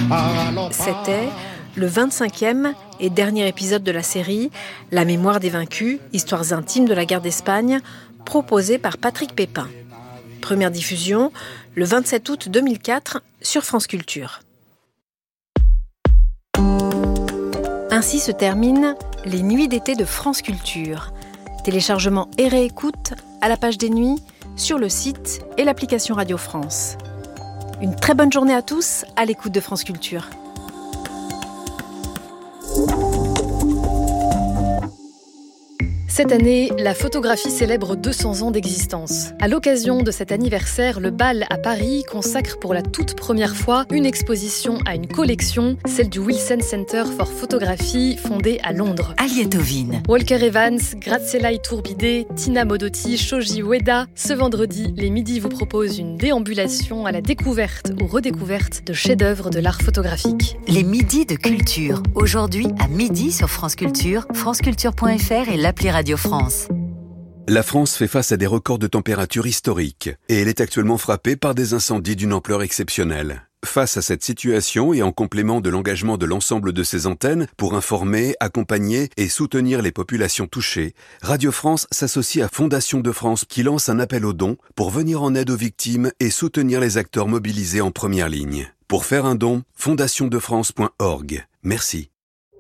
C'était le 25e et dernier épisode de la série La mémoire des vaincus, histoires intimes de la guerre d'Espagne, proposé par Patrick Pépin. Première diffusion le 27 août 2004 sur France Culture. Ainsi se terminent les nuits d'été de France Culture. Téléchargement et réécoute à la page des nuits, sur le site et l'application Radio France. Une très bonne journée à tous à l'écoute de France Culture. Cette année, la photographie célèbre 200 ans d'existence. À l'occasion de cet anniversaire, le BAL à Paris consacre pour la toute première fois une exposition à une collection, celle du Wilson Center for Photography, fondé à Londres. Aliette Ovine, Walker Evans, Graziella Iturbide, Tina Modotti, Shoji Ueda. Ce vendredi, les midis vous proposent une déambulation à la découverte ou redécouverte de chefs-d'œuvre de l'art photographique. Les midis de culture. Aujourd'hui, à midi sur France Culture, franceculture.fr et l'appli Radio France. La France fait face à des records de température historiques et elle est actuellement frappée par des incendies d'une ampleur exceptionnelle. Face à cette situation et en complément de l'engagement de l'ensemble de ses antennes pour informer, accompagner et soutenir les populations touchées, Radio France s'associe à Fondation de France qui lance un appel aux dons pour venir en aide aux victimes et soutenir les acteurs mobilisés en première ligne. Pour faire un don, fondationdefrance.org. Merci.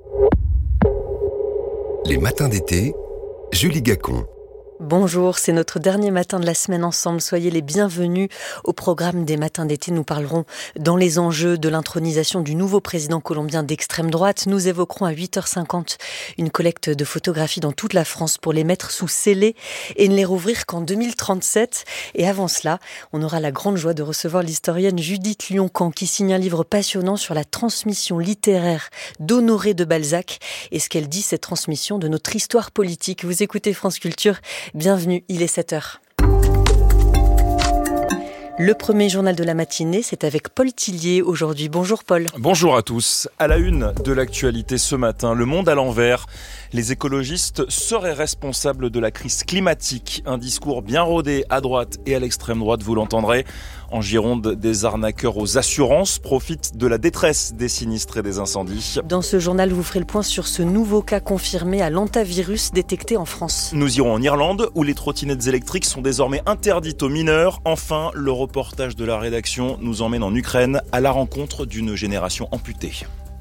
Les matins d'été, Julie Gacon. Bonjour, c'est notre dernier matin de la semaine ensemble. Soyez les bienvenus au programme des matins d'été. Nous parlerons dans les enjeux de l'intronisation du nouveau président colombien d'extrême droite. Nous évoquerons à 8h50 une collecte de photographies dans toute la France pour les mettre sous scellé et ne les rouvrir qu'en 2037. Et avant cela, on aura la grande joie de recevoir l'historienne Judith Lioncan qui signe un livre passionnant sur la transmission littéraire d'Honoré de Balzac et ce qu'elle dit, cette transmission de notre histoire politique. Vous écoutez France Culture. Bienvenue, il est 7h. Le premier journal de la matinée, c'est avec Paul Tillier aujourd'hui. Bonjour Paul. Bonjour à tous. À la une de l'actualité ce matin, le monde à l'envers. Les écologistes seraient responsables de la crise climatique. Un discours bien rodé à droite et à l'extrême droite, vous l'entendrez. En Gironde, des arnaqueurs aux assurances profitent de la détresse des sinistres et des incendies. Dans ce journal, vous ferez le point sur ce nouveau cas confirmé à l'hantavirus détecté en France. Nous irons en Irlande, où les trottinettes électriques sont désormais interdites aux mineurs. Enfin, le reportage de la rédaction nous emmène en Ukraine à la rencontre d'une génération amputée.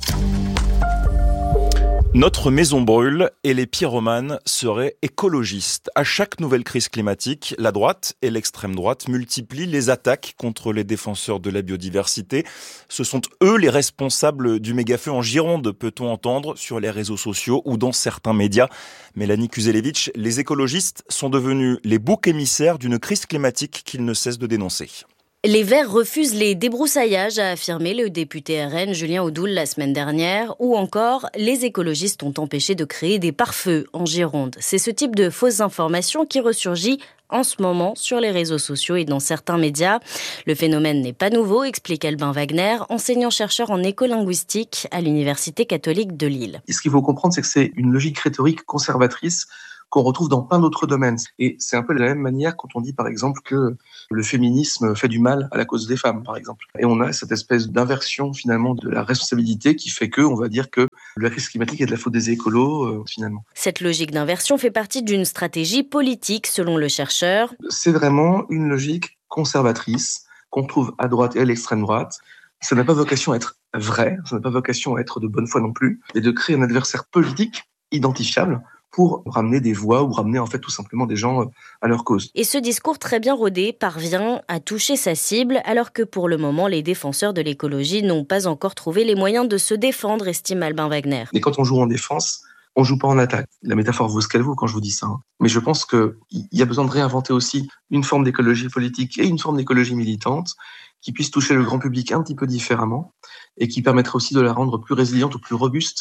Notre maison brûle et les pyromanes seraient écologistes. À chaque nouvelle crise climatique, la droite et l'extrême droite multiplient les attaques contre les défenseurs de la biodiversité. Ce sont eux les responsables du méga-feu en Gironde, peut-on entendre sur les réseaux sociaux ou dans certains médias. Mélanie Kuzelevich, les écologistes sont devenus les boucs émissaires d'une crise climatique qu'ils ne cessent de dénoncer. Les Verts refusent les débrousaillages, a affirmé le député RN Julien Audoul la semaine dernière, ou encore les écologistes ont empêché de créer des pare-feux en Gironde. C'est ce type de fausses informations qui ressurgit en ce moment sur les réseaux sociaux et dans certains médias. Le phénomène n'est pas nouveau, explique Albin Wagner, enseignant-chercheur en écolinguistique à l'Université catholique de Lille. Et ce qu'il faut comprendre, c'est que c'est une logique rhétorique conservatrice qu'on retrouve dans plein d'autres domaines. Et c'est un peu de la même manière quand on dit, par exemple, que le féminisme fait du mal à la cause des femmes, par exemple. Et on a cette espèce d'inversion, finalement, de la responsabilité qui fait que, on va dire que la crise climatique est de la faute des écolos, finalement. Cette logique d'inversion fait partie d'une stratégie politique, selon le chercheur. C'est vraiment une logique conservatrice qu'on trouve à droite et à l'extrême droite. Ça n'a pas vocation à être vrai, ça n'a pas vocation à être de bonne foi non plus, mais de créer un adversaire politique identifiable pour ramener des voix ou ramener en fait tout simplement des gens à leur cause. Et ce discours très bien rodé parvient à toucher sa cible, alors que pour le moment, les défenseurs de l'écologie n'ont pas encore trouvé les moyens de se défendre, estime Albin Wagner. Mais quand on joue en défense, on joue pas en attaque. La métaphore vaut ce qu'elle vaut quand je vous dis ça. Mais je pense qu'il y a besoin de réinventer aussi une forme d'écologie politique et une forme d'écologie militante qui puisse toucher le grand public un petit peu différemment et qui permettrait aussi de la rendre plus résiliente ou plus robuste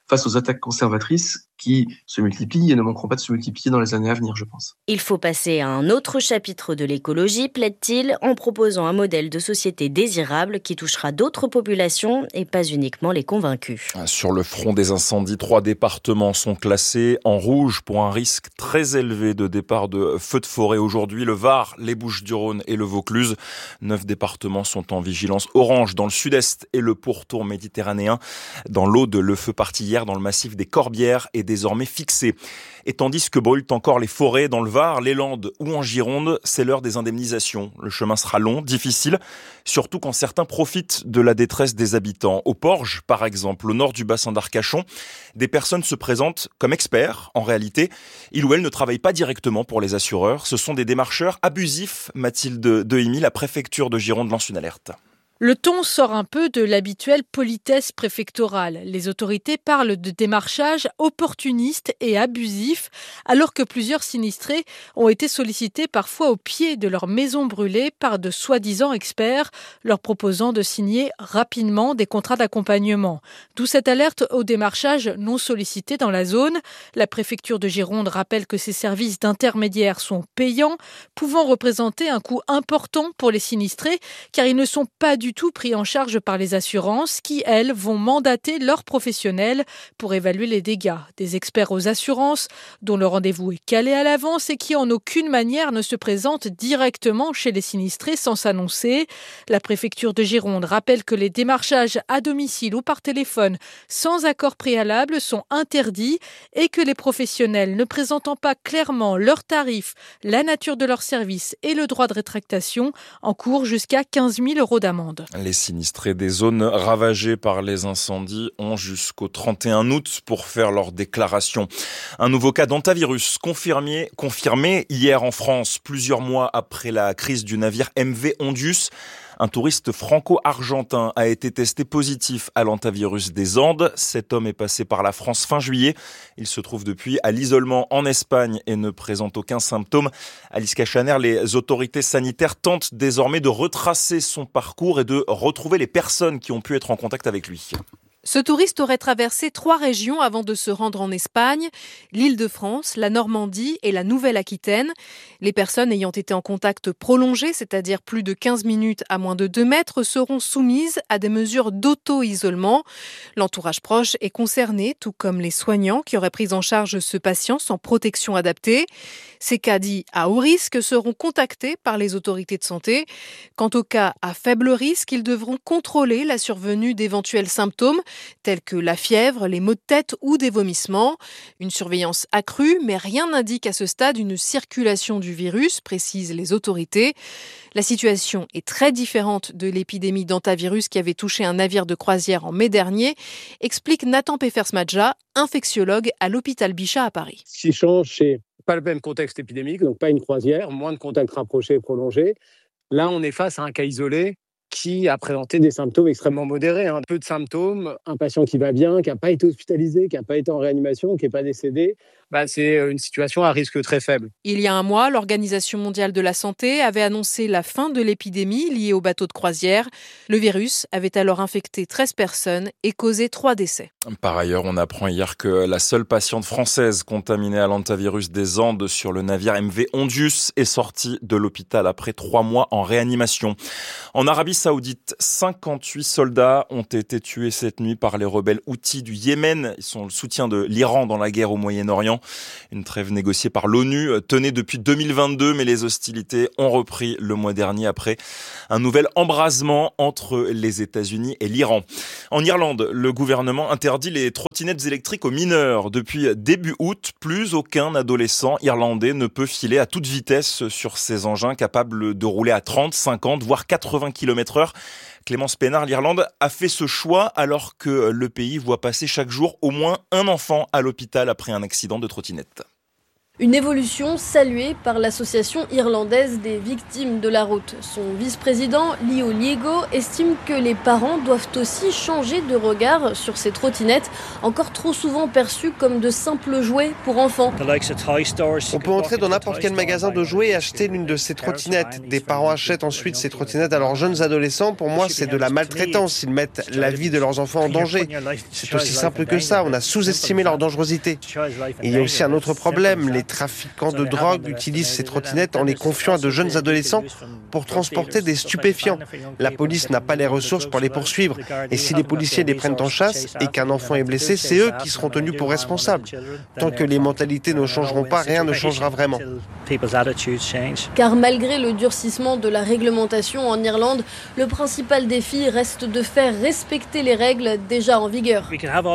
face aux attaques conservatrices qui se multiplient et ne manqueront pas de se multiplier dans les années à venir, je pense. Il faut passer à un autre chapitre de l'écologie, plaide-t-il, en proposant un modèle de société désirable qui touchera d'autres populations et pas uniquement les convaincus. Sur le front des incendies, 3 départements sont classés en rouge pour un risque très élevé de départ de feux de forêt aujourd'hui. Le Var, les Bouches-du-Rhône et le Vaucluse. 9 départements sont en vigilance orange dans le sud-est et le pourtour méditerranéen. Dans l'Aude, le feu parti hier dans le massif des Corbières est désormais fixé. Et tandis que brûlent encore les forêts dans le Var, les Landes ou en Gironde, c'est l'heure des indemnisations. Le chemin sera long, difficile, surtout quand certains profitent de la détresse des habitants. Au Porge, par exemple, au nord du bassin d'Arcachon, des personnes se présentent comme experts. En réalité, ils ou elles ne travaillent pas directement pour les assureurs. Ce sont des démarcheurs abusifs. Mathilde Dehimi, la préfecture de Gironde, lance une alerte. Le ton sort un peu de l'habituelle politesse préfectorale. Les autorités parlent de démarchage opportuniste et abusif, alors que plusieurs sinistrés ont été sollicités parfois au pied de leur maison brûlée par de soi-disant experts, leur proposant de signer rapidement des contrats d'accompagnement. D'où cette alerte au démarchage non sollicité dans la zone. La préfecture de Gironde rappelle que ces services d'intermédiaires sont payants, pouvant représenter un coût important pour les sinistrés, car ils ne sont pas du tout pris en charge par les assurances qui, elles, vont mandater leurs professionnels pour évaluer les dégâts. Des experts aux assurances dont le rendez-vous est calé à l'avance et qui en aucune manière ne se présentent directement chez les sinistrés sans s'annoncer. La préfecture de Gironde rappelle que les démarchages à domicile ou par téléphone sans accord préalable sont interdits et que les professionnels ne présentant pas clairement leurs tarifs, la nature de leurs services et le droit de rétractation encourent jusqu'à 15 000 € d'amende. Les sinistrés des zones ravagées par les incendies ont jusqu'au 31 août pour faire leur déclaration. Un nouveau cas d'hantavirus confirmé hier en France, plusieurs mois après la crise du navire MV Ondius. Un touriste franco-argentin a été testé positif à l'hantavirus des Andes. Cet homme est passé par la France fin juillet. Il se trouve depuis à l'isolement en Espagne et ne présente aucun symptôme. Alice Cachaner, les autorités sanitaires tentent désormais de retracer son parcours et de retrouver les personnes qui ont pu être en contact avec lui. Ce touriste aurait traversé 3 régions avant de se rendre en Espagne, l'Île-de-France, la Normandie et la Nouvelle-Aquitaine. Les personnes ayant été en contact prolongé, c'est-à-dire plus de 15 minutes à moins de 2 mètres, seront soumises à des mesures d'auto-isolement. L'entourage proche est concerné, tout comme les soignants qui auraient pris en charge ce patient sans protection adaptée. Ces cas dits à haut risque seront contactés par les autorités de santé. Quant aux cas à faible risque, ils devront contrôler la survenue d'éventuels symptômes tels que la fièvre, les maux de tête ou des vomissements. Une surveillance accrue, mais rien n'indique à ce stade une circulation du virus, précisent les autorités. La situation est très différente de l'épidémie d'hantavirus qui avait touché un navire de croisière en mai dernier, explique Nathan Peffersmadja, infectiologue à l'hôpital Bichat à Paris. Ce qui change, c'est pas le même contexte épidémique, donc pas une croisière, moins de contacts rapprochés et prolongés. Là, on est face à un cas isolé qui a présenté des symptômes extrêmement modérés. Peu de symptômes, un patient qui va bien, qui n'a pas été hospitalisé, qui n'a pas été en réanimation, qui n'est pas décédé. C'est une situation à risque très faible. Il y a un mois, l'Organisation mondiale de la santé avait annoncé la fin de l'épidémie liée aux bateaux de croisière. Le virus avait alors infecté 13 personnes et causé 3 décès. Par ailleurs, on apprend hier que la seule patiente française contaminée à l'hantavirus des Andes sur le navire MV Ondius est sortie de l'hôpital après 3 mois en réanimation. En Arabie Saoudite, 58 soldats ont été tués cette nuit par les rebelles houthis du Yémen. Ils sont le soutien de l'Iran dans la guerre au Moyen-Orient. Une trêve négociée par l'ONU tenait depuis 2022, mais les hostilités ont repris le mois dernier après un nouvel embrasement entre les États-Unis et l'Iran. En Irlande, le gouvernement interdit les trottinettes électriques aux mineurs. Depuis début août, plus aucun adolescent irlandais ne peut filer à toute vitesse sur ces engins capables de rouler à 30, 50, voire 80 km/h. Clémence Pénard, l'Irlande a fait ce choix alors que le pays voit passer chaque jour au moins un enfant à l'hôpital après un accident de trottinette. Une évolution saluée par l'association irlandaise des victimes de la route. Son vice-président, Leo Liego, estime que les parents doivent aussi changer de regard sur ces trottinettes, encore trop souvent perçues comme de simples jouets pour enfants. On peut entrer dans n'importe quel magasin de jouets et acheter l'une de ces trottinettes. Des parents achètent ensuite ces trottinettes à leurs jeunes adolescents. Pour moi, c'est de la maltraitance. Ils mettent la vie de leurs enfants en danger. C'est aussi simple que ça. On a sous-estimé leur dangerosité. Et il y a aussi un autre problème. Les trafiquants de drogue utilisent ces trottinettes en les confiant à de jeunes adolescents pour transporter des stupéfiants. La police n'a pas les ressources pour les poursuivre. Et si les policiers les prennent en chasse et qu'un enfant est blessé, c'est eux qui seront tenus pour responsables. Tant que les mentalités ne changeront pas, rien ne changera vraiment. Car malgré le durcissement de la réglementation en Irlande, le principal défi reste de faire respecter les règles déjà en vigueur.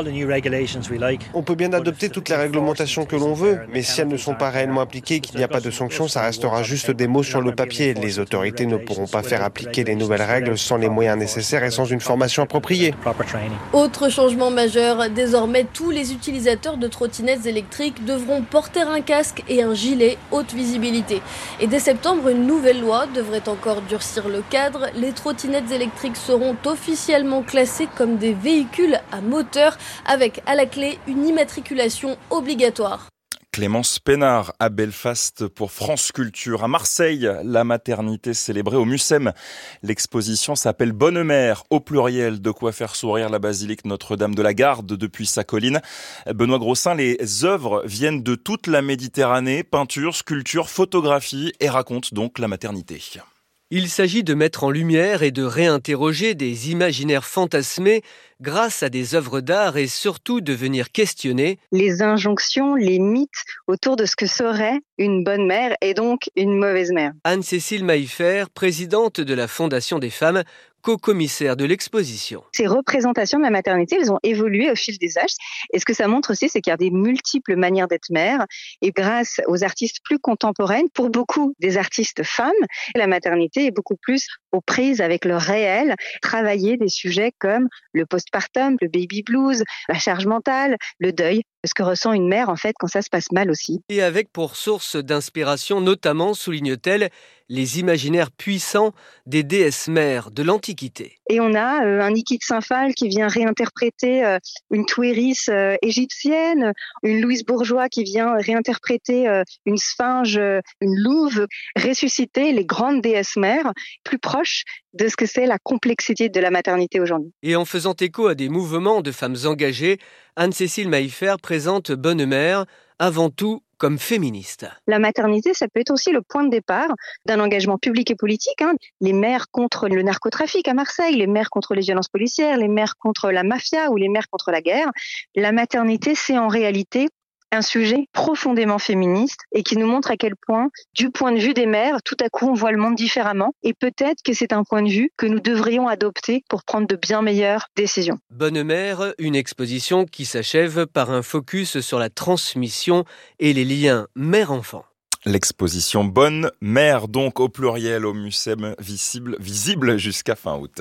On peut bien adopter toutes les réglementations que l'on veut, mais si elles ne sont pas réellement appliquées et qu'il n'y a pas de sanctions, ça restera juste des mots sur le papier. Les autorités ne pourront pas faire appliquer les nouvelles règles sans les moyens nécessaires et sans une formation appropriée. Autre changement majeur, désormais tous les utilisateurs de trottinettes électriques devront porter un casque et un gilet haute visibilité. Et dès septembre, une nouvelle loi devrait encore durcir le cadre. Les trottinettes électriques seront officiellement classées comme des véhicules à moteur avec à la clé une immatriculation obligatoire. Clémence Pénard à Belfast pour France Culture. À Marseille, la maternité célébrée au Mucem. L'exposition s'appelle Bonne Mère, au pluriel, de quoi faire sourire la basilique Notre-Dame de la Garde depuis sa colline. Benoît Grossin, les œuvres viennent de toute la Méditerranée, peinture, sculpture, photographie et racontent donc la maternité. Il s'agit de mettre en lumière et de réinterroger des imaginaires fantasmés grâce à des œuvres d'art et surtout de venir questionner les injonctions, les mythes autour de ce que serait une bonne mère et donc une mauvaise mère. Anne-Cécile Maillefer, présidente de la Fondation des femmes, co-commissaire de l'exposition. Ces représentations de la maternité, elles ont évolué au fil des âges. Et ce que ça montre aussi, c'est qu'il y a des multiples manières d'être mère. Et grâce aux artistes plus contemporaines, pour beaucoup des artistes femmes, la maternité est beaucoup plus aux prises avec le réel. Travailler des sujets comme le postpartum, le baby blues, la charge mentale, le deuil. Ce que ressent une mère, en fait, quand ça se passe mal aussi. Et avec pour source d'inspiration, notamment, souligne-t-elle, les imaginaires puissants des déesses mères de l'Antiquité. Et on a un Niki de Saint-Phal qui vient réinterpréter une Touéris égyptienne, une Louise Bourgeois qui vient réinterpréter une sphinge, une louve, ressusciter les grandes déesses mères plus proches de ce que c'est la complexité de la maternité aujourd'hui. Et en faisant écho à des mouvements de femmes engagées, Anne-Cécile Maillefer présente Bonne Mère, avant tout comme féministe. La maternité, ça peut être aussi le point de départ d'un engagement public et politique. Les mères contre le narcotrafic à Marseille, les mères contre les violences policières, les mères contre la mafia ou les mères contre la guerre. La maternité, c'est en réalité un sujet profondément féministe et qui nous montre à quel point, du point de vue des mères, tout à coup on voit le monde différemment et peut-être que c'est un point de vue que nous devrions adopter pour prendre de bien meilleures décisions. Bonne Mère, une exposition qui s'achève par un focus sur la transmission et les liens mère-enfant. L'exposition Bonne Mère, donc au pluriel, au Mucem, visible jusqu'à fin août.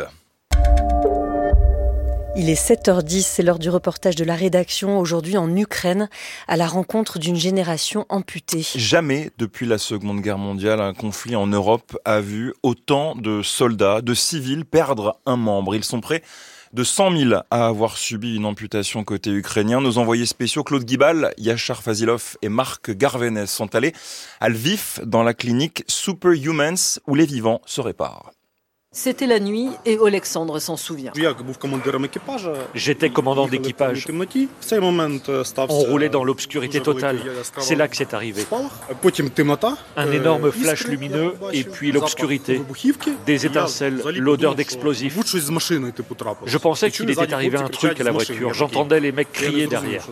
Il est 7h10, c'est l'heure du reportage de la rédaction, aujourd'hui en Ukraine, à la rencontre d'une génération amputée. Jamais depuis la Seconde Guerre mondiale, un conflit en Europe a vu autant de soldats, de civils perdre un membre. Ils sont près de 100 000 à avoir subi une amputation côté ukrainien. Nos envoyés spéciaux Claude Guibal, Yachar Fazilov et Marc Garvenes sont allés à Lviv dans la clinique Superhumans où les vivants se réparent. C'était la nuit et Alexandre s'en souvient. J'étais commandant d'équipage. On roulait dans l'obscurité totale. C'est là que c'est arrivé. Un énorme flash lumineux et puis l'obscurité. Des étincelles, l'odeur d'explosifs. Je pensais qu'il était arrivé un truc à la voiture. J'entendais les mecs crier derrière.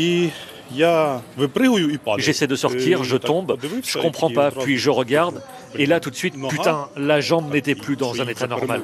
J'essaie de sortir, je tombe, je comprends pas, puis je regarde Et là, tout de suite, putain, la jambe n'était plus dans un état normal.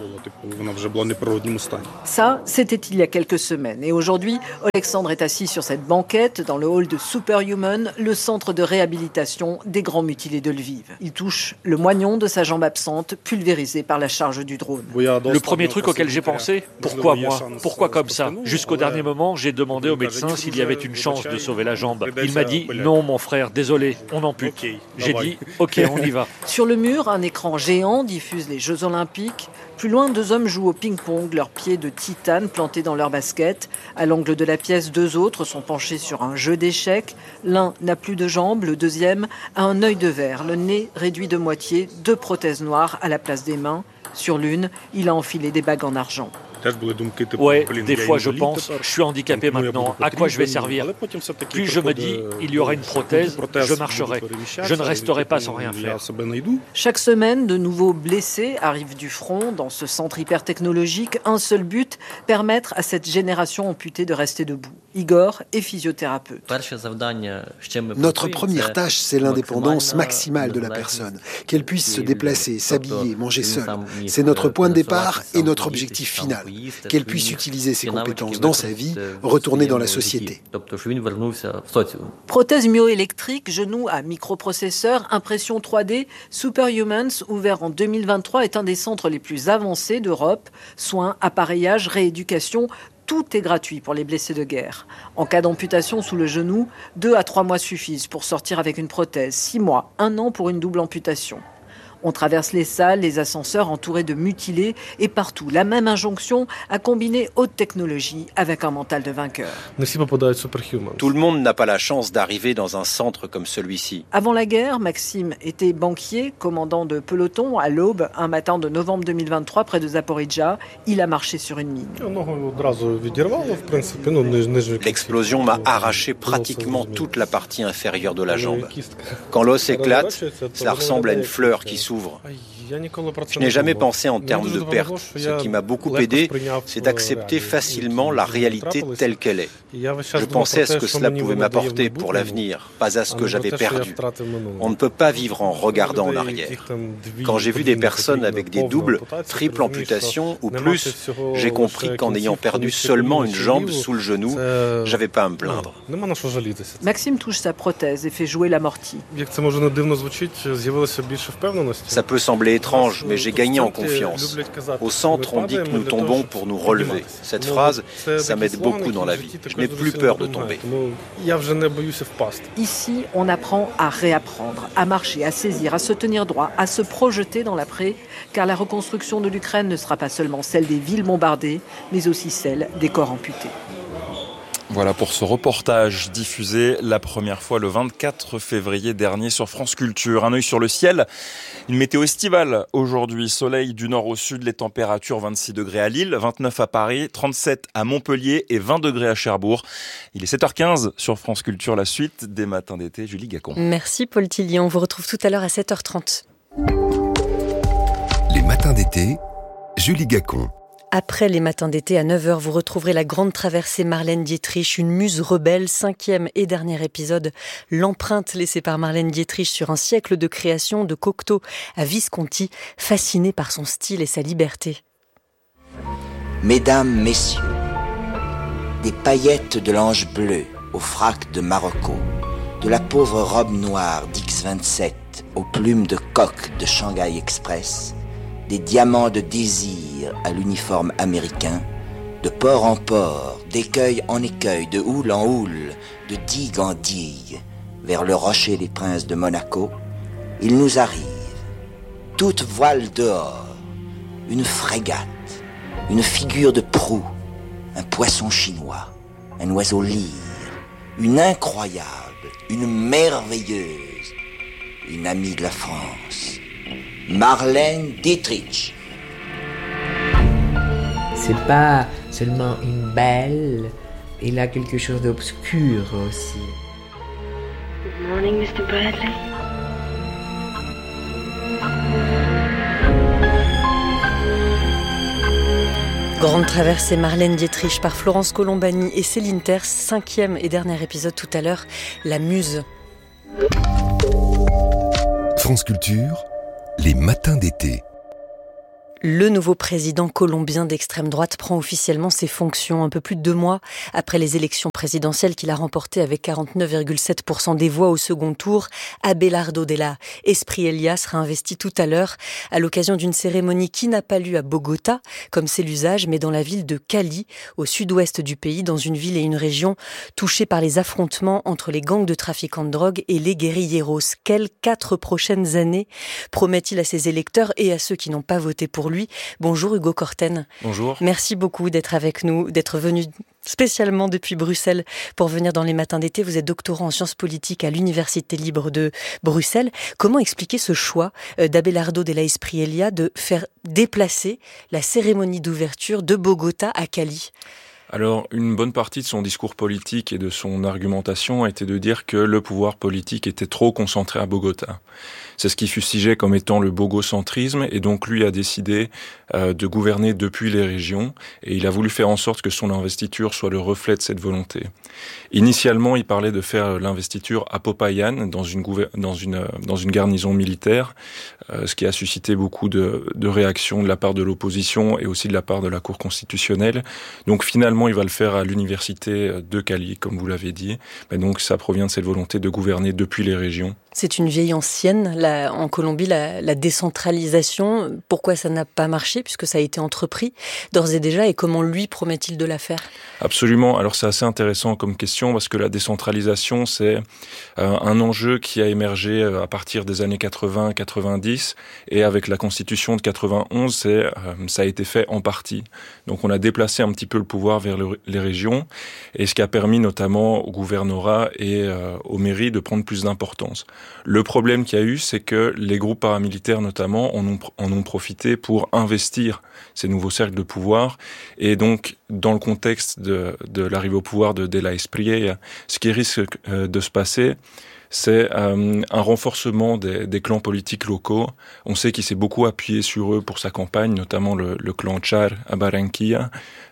Ça, c'était il y a quelques semaines. Et aujourd'hui, Alexandre est assis sur cette banquette dans le hall de Superhuman, le centre de réhabilitation des grands mutilés de Lviv. Il touche le moignon de sa jambe absente, pulvérisé par la charge du drone. Le premier truc auquel j'ai pensé, pourquoi moi ? Pourquoi comme ça ? Jusqu'au dernier moment, j'ai demandé au médecin s'il y avait une chance de sauver la jambe. Il m'a dit, non mon frère, désolé, on ampute. J'ai dit, ok, on y va. Sur le mur, un écran géant diffuse les Jeux Olympiques. Plus loin, 2 hommes jouent au ping-pong, leurs pieds de titane plantés dans leurs baskets. À l'angle de la pièce, 2 autres sont penchés sur un jeu d'échecs. L'un n'a plus de jambes, le deuxième a un œil de verre, le nez réduit de moitié, 2 prothèses noires à la place des mains. Sur l'une, il a enfilé des bagues en argent. Ouais, des fois je pense, je suis handicapé maintenant, à quoi je vais servir ? Puis je me dis, il y aura une prothèse, je marcherai. Je ne resterai pas sans rien faire. Chaque semaine, de nouveaux blessés arrivent du front dans ce centre hyper technologique. Un seul but, permettre à cette génération amputée de rester debout. Igor est physiothérapeute. Notre première tâche, c'est l'indépendance maximale de la personne. Qu'elle puisse se déplacer, s'habiller, manger seule. C'est notre point de départ et notre objectif final. Qu'elle puisse utiliser ses compétences dans sa vie, retourner dans la société. Prothèse myoélectrique, genou à microprocesseur, impression 3D, Superhumans, ouvert en 2023, est un des centres les plus avancés d'Europe. Soins, appareillage, rééducation, tout est gratuit pour les blessés de guerre. En cas d'amputation sous le genou, 2 à 3 mois suffisent pour sortir avec une prothèse, 6 mois, 1 an pour une double amputation. On traverse les salles, les ascenseurs entourés de mutilés et partout la même injonction à combiner haute technologie avec un mental de vainqueur. Tout le monde n'a pas la chance d'arriver dans un centre comme celui-ci. Avant la guerre, Maxime était banquier, commandant de peloton à l'Aube, un matin de novembre 2023 près de Zaporijjia. Il a marché sur une mine. L'explosion m'a arraché pratiquement toute la partie inférieure de la jambe. Quand l'os éclate, ça ressemble à une fleur qui s'ouvre. Je n'ai jamais pensé en termes de perte. Ce qui m'a beaucoup aidé, c'est d'accepter facilement la réalité telle qu'elle est. Je pensais à ce que cela pouvait m'apporter pour l'avenir, pas à ce que j'avais perdu. On ne peut pas vivre en regardant en arrière. Quand j'ai vu des personnes avec des doubles, triples amputations ou plus, j'ai compris qu'en ayant perdu seulement une jambe sous le genou, j'avais pas à me plaindre. Maxime touche sa prothèse et fait jouer l'amorti. Ça peut sembler étrange, mais j'ai gagné en confiance. Au centre, on dit que nous tombons pour nous relever. Cette phrase, ça m'aide beaucoup dans la vie. Je n'ai plus peur de tomber. Ici, on apprend à réapprendre, à marcher, à saisir, à se tenir droit, à se projeter dans l'après, car la reconstruction de l'Ukraine ne sera pas seulement celle des villes bombardées, mais aussi celle des corps amputés. Voilà pour ce reportage diffusé la première fois le 24 février dernier sur France Culture. Un œil sur le ciel, une météo estivale aujourd'hui. Soleil du nord au sud, les températures 26 degrés à Lille, 29 à Paris, 37 à Montpellier et 20 degrés à Cherbourg. Il est 7h15 sur France Culture, la suite des matins d'été. Julie Gacon. Merci Paul Tillier, on vous retrouve tout à l'heure à 7h30. Les matins d'été, Julie Gacon. Après les matins d'été à 9h, vous retrouverez la grande traversée Marlène Dietrich, une muse rebelle, 5e et dernier épisode. L'empreinte laissée par Marlène Dietrich sur un siècle de création de Cocteau à Visconti, fasciné par son style et sa liberté. Mesdames, messieurs, des paillettes de l'ange bleu au frac de Marocco, de la pauvre robe noire d'X27 aux plumes de coq de Shanghai Express, des diamants de désir à l'uniforme américain, de port en port, d'écueil en écueil, de houle en houle, de digue en digue, vers le rocher des princes de Monaco, il nous arrive, toute voile dehors, une frégate, une figure de proue, un poisson chinois, un oiseau lyre, une incroyable, une merveilleuse, une amie de la France, Marlène Dietrich. C'est pas seulement une belle, il a quelque chose d'obscur aussi. Good morning, Mr. Bradley. Grande traversée Marlène Dietrich par Florence Colombani et Céline Terre, 5e et dernier épisode tout à l'heure, La Muse. France Culture, Les matins d'été. Le nouveau président colombien d'extrême droite prend officiellement ses fonctions un peu plus de 2 mois après les élections présidentielles qu'il a remportées avec 49,7% des voix au second tour. Abelardo de la Espriella sera investi tout à l'heure à l'occasion d'une cérémonie qui n'a pas lieu à Bogota, comme c'est l'usage, mais dans la ville de Cali, au sud-ouest du pays, dans une ville et une région touchées par les affrontements entre les gangs de trafiquants de drogue et les guérilleros. Quelles 4 prochaines années promet-il à ses électeurs et à ceux qui n'ont pas voté pour lui? Bonjour Hugo Corten. Bonjour. Merci beaucoup d'être avec nous, d'être venu spécialement depuis Bruxelles pour venir dans les matins d'été. Vous êtes doctorant en sciences politiques à l'Université libre de Bruxelles. Comment expliquer ce choix d'Abelardo de la Espriella de faire déplacer la cérémonie d'ouverture de Bogota à Cali ? Alors, une bonne partie de son discours politique et de son argumentation a été de dire que le pouvoir politique était trop concentré à Bogota. C'est ce qui fustigeait comme étant le bogocentrisme, et donc lui a décidé de gouverner depuis les régions, et il a voulu faire en sorte que son investiture soit le reflet de cette volonté. Initialement, il parlait de faire l'investiture à Popayan, dans une garnison militaire, ce qui a suscité beaucoup de réactions de la part de l'opposition et aussi de la part de la Cour constitutionnelle. Donc finalement, il va le faire à l'université de Cali, comme vous l'avez dit. Mais donc ça provient de cette volonté de gouverner depuis les régions. C'est une vieille ancienne, en Colombie, la décentralisation. Pourquoi ça n'a pas marché, puisque ça a été entrepris d'ores et déjà, et comment lui promet-il de la faire ? Absolument. Alors c'est assez intéressant comme question, parce que la décentralisation, c'est un enjeu qui a émergé à partir des années 80-90, et avec la Constitution de 91, ça a été fait en partie. Donc on a déplacé un petit peu le pouvoir vers les régions, et ce qui a permis notamment au gouvernorat et aux mairies de prendre plus d'importance. Le problème qu'il y a eu, c'est que les groupes paramilitaires notamment en ont profité pour investir ces nouveaux cercles de pouvoir, et donc dans le contexte de l'arrivée au pouvoir de la Espriella, ce qui risque de se passer, c'est un renforcement des clans politiques locaux. On sait qu'il s'est beaucoup appuyé sur eux pour sa campagne, notamment le clan Char à Barranquilla.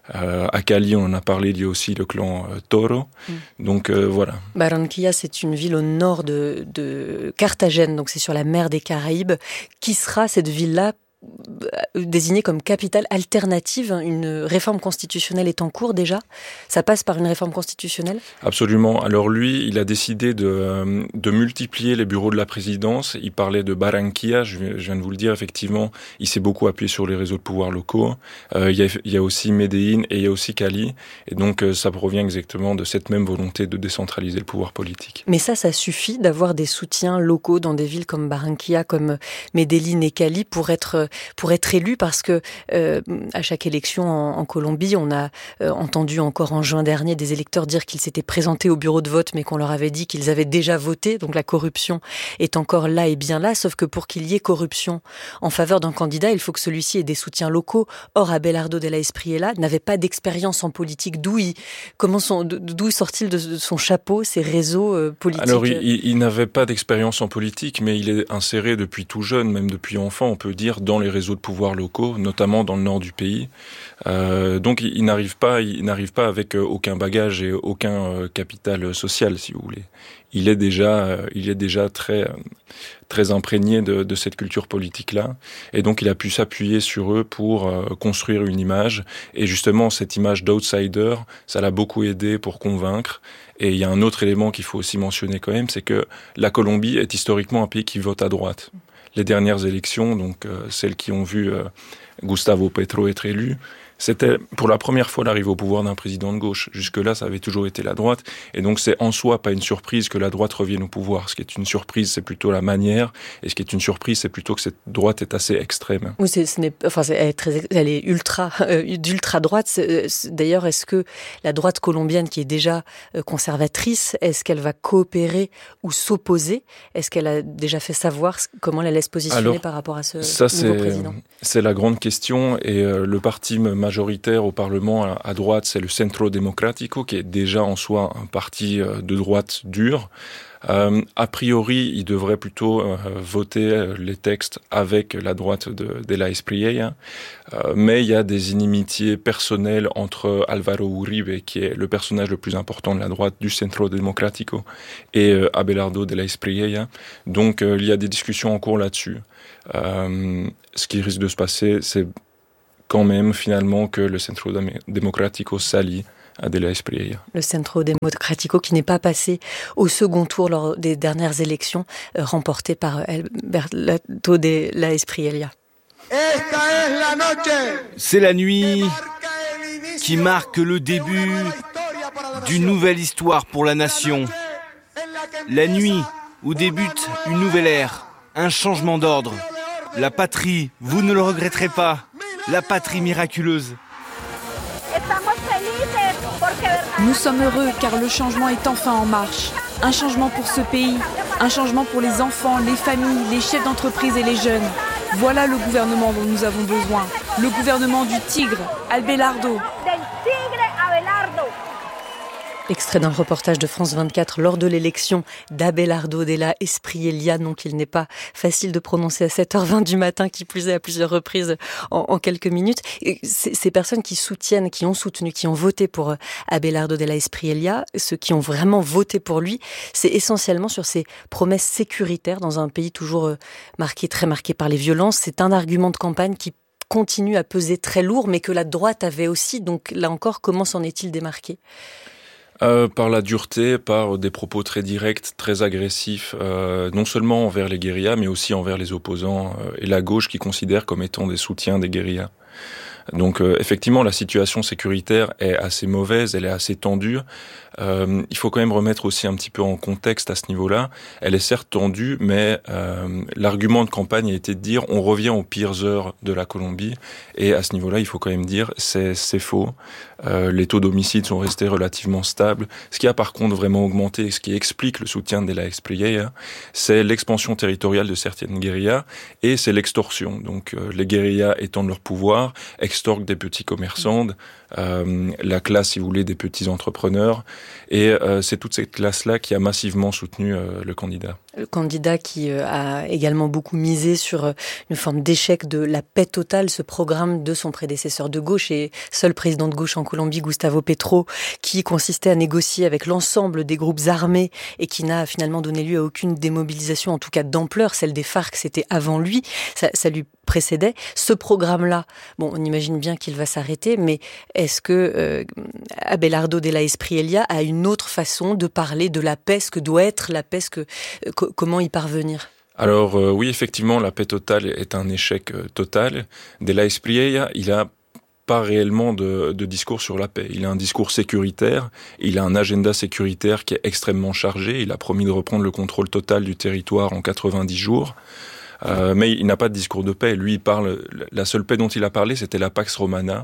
À Cali, on en a parlé, il y a aussi le clan Toro. Donc voilà. Barranquilla, c'est une ville au nord de Carthagène, donc c'est sur la mer des Caraïbes. Qui sera cette ville-là désignée comme capitale alternative? Une réforme constitutionnelle est en cours déjà. Ça passe par une réforme constitutionnelle? Absolument. Alors lui, il a décidé de multiplier les bureaux de la présidence. Il parlait de Barranquilla, je viens de vous le dire, effectivement. Il s'est beaucoup appuyé sur les réseaux de pouvoir locaux. Il y a aussi Medellín et il y a aussi Cali. Et donc ça provient exactement de cette même volonté de décentraliser le pouvoir politique. Mais ça suffit d'avoir des soutiens locaux dans des villes comme Barranquilla, comme Medellín et Cali pour être élu, parce que à chaque élection en Colombie, on a entendu encore en juin dernier des électeurs dire qu'ils s'étaient présentés au bureau de vote, mais qu'on leur avait dit qu'ils avaient déjà voté. Donc la corruption est encore là et bien là, sauf que pour qu'il y ait corruption en faveur d'un candidat, il faut que celui-ci ait des soutiens locaux. Or, Abelardo de la Espriella n'avait pas d'expérience en politique. D'où sort-il de son chapeau ces réseaux politiques? Alors, il n'avait pas d'expérience en politique, mais il est inséré depuis tout jeune, même depuis enfant, on peut dire, dans les réseaux de pouvoir locaux, notamment dans le nord du pays. Donc il n'arrive pas avec aucun bagage et aucun capital social, si vous voulez. Il est déjà très imprégné de cette culture politique-là, et donc il a pu s'appuyer sur eux pour construire une image, et justement cette image d'outsider, ça l'a beaucoup aidé pour convaincre. Et il y a un autre élément qu'il faut aussi mentionner quand même, c'est que la Colombie est historiquement un pays qui vote à droite. Les dernières élections, donc celles qui ont vu Gustavo Petro être élu, c'était pour la première fois l'arrivée au pouvoir d'un président de gauche. Jusque-là, ça avait toujours été la droite. Et donc, c'est en soi pas une surprise que la droite revienne au pouvoir. Ce qui est une surprise, c'est plutôt la manière. Et ce qui est une surprise, c'est plutôt que cette droite est assez extrême. Oui, elle est d'ultra droite. D'ailleurs, est-ce que la droite colombienne, qui est déjà conservatrice, est-ce qu'elle va coopérer ou s'opposer? Est-ce qu'elle a déjà fait savoir comment elle allait se positionner par rapport à ce nouveau président? C'est la grande question. Et le parti majoritaire majoritaire au Parlement à droite, c'est le Centro Democrático, qui est déjà en soi un parti de droite dur. A priori, il devrait plutôt voter les textes avec la droite de la Espriella, mais il y a des inimitiés personnelles entre Álvaro Uribe, qui est le personnage le plus important de la droite du Centro Democrático, et Abelardo de la Espriella. Donc il y a des discussions en cours là-dessus. Ce qui risque de se passer, c'est quand même finalement que le Centro Democrático s'allie à de la Espriella. Le Centro Democrático qui n'est pas passé au second tour lors des dernières élections remportées par Alberto de la Espriella. C'est la nuit qui marque le début d'une nouvelle histoire pour la nation. La nuit où débute une nouvelle ère, un changement d'ordre. La patrie, vous ne le regretterez pas, la patrie miraculeuse. Nous sommes heureux car le changement est enfin en marche. Un changement pour ce pays, un changement pour les enfants, les familles, les chefs d'entreprise et les jeunes. Voilà le gouvernement dont nous avons besoin. Le gouvernement du tigre, Abelardo. Extrait d'un reportage de France 24 lors de l'élection d'Abelardo de la Espriella, nom qu'il n'est pas facile de prononcer à 7h20 du matin, qui plus est à plusieurs reprises en quelques minutes. Et ces personnes qui soutiennent, qui ont soutenu, qui ont voté pour Abelardo de la Espriella, ceux qui ont vraiment voté pour lui, c'est essentiellement sur ses promesses sécuritaires dans un pays toujours très marqué par les violences. C'est un argument de campagne qui continue à peser très lourd, mais que la droite avait aussi. Donc là encore, comment s'en est-il démarqué ? Par la dureté, par des propos très directs, très agressifs, non seulement envers les guérillas, mais aussi envers les opposants et la gauche qui considère comme étant des soutiens des guérillas. Donc effectivement, la situation sécuritaire est assez mauvaise, elle est assez tendue. Il faut quand même remettre aussi un petit peu en contexte à ce niveau-là. Elle est certes tendue, mais l'argument de campagne a été de dire on revient aux pires heures de la Colombie. Et à ce niveau-là, il faut quand même dire c'est faux. Les taux d'homicide sont restés relativement stables. Ce qui a par contre vraiment augmenté, ce qui explique le soutien de la Espriella, c'est l'expansion territoriale de certaines guérillas et c'est l'extorsion. Donc les guérillas étendent leur pouvoir, extorquent des petits commerçants, la classe, si vous voulez, des petits entrepreneurs. Et c'est toute cette classe-là qui a massivement soutenu le candidat. Le candidat qui a également beaucoup misé sur une forme d'échec de la paix totale, ce programme de son prédécesseur de gauche et seul président de gauche en Colombie, Gustavo Petro, qui consistait à négocier avec l'ensemble des groupes armés et qui n'a finalement donné lieu à aucune démobilisation, en tout cas d'ampleur. Celle des FARC, c'était avant lui, ça lui précédait. Ce programme-là, bon, on imagine bien qu'il va s'arrêter, mais est-ce que Abelardo de la Espriella a une autre façon de parler de la paix, ce que doit être la paix, comment y parvenir ? Alors oui, effectivement, la paix totale est un échec total. De la Espriella, il a pas réellement de discours sur la paix. Il a un discours sécuritaire, il a un agenda sécuritaire qui est extrêmement chargé. Il a promis de reprendre le contrôle total du territoire en 90 jours. Mais il n'a pas de discours de paix. Lui, il parle. La seule paix dont il a parlé, c'était la Pax Romana.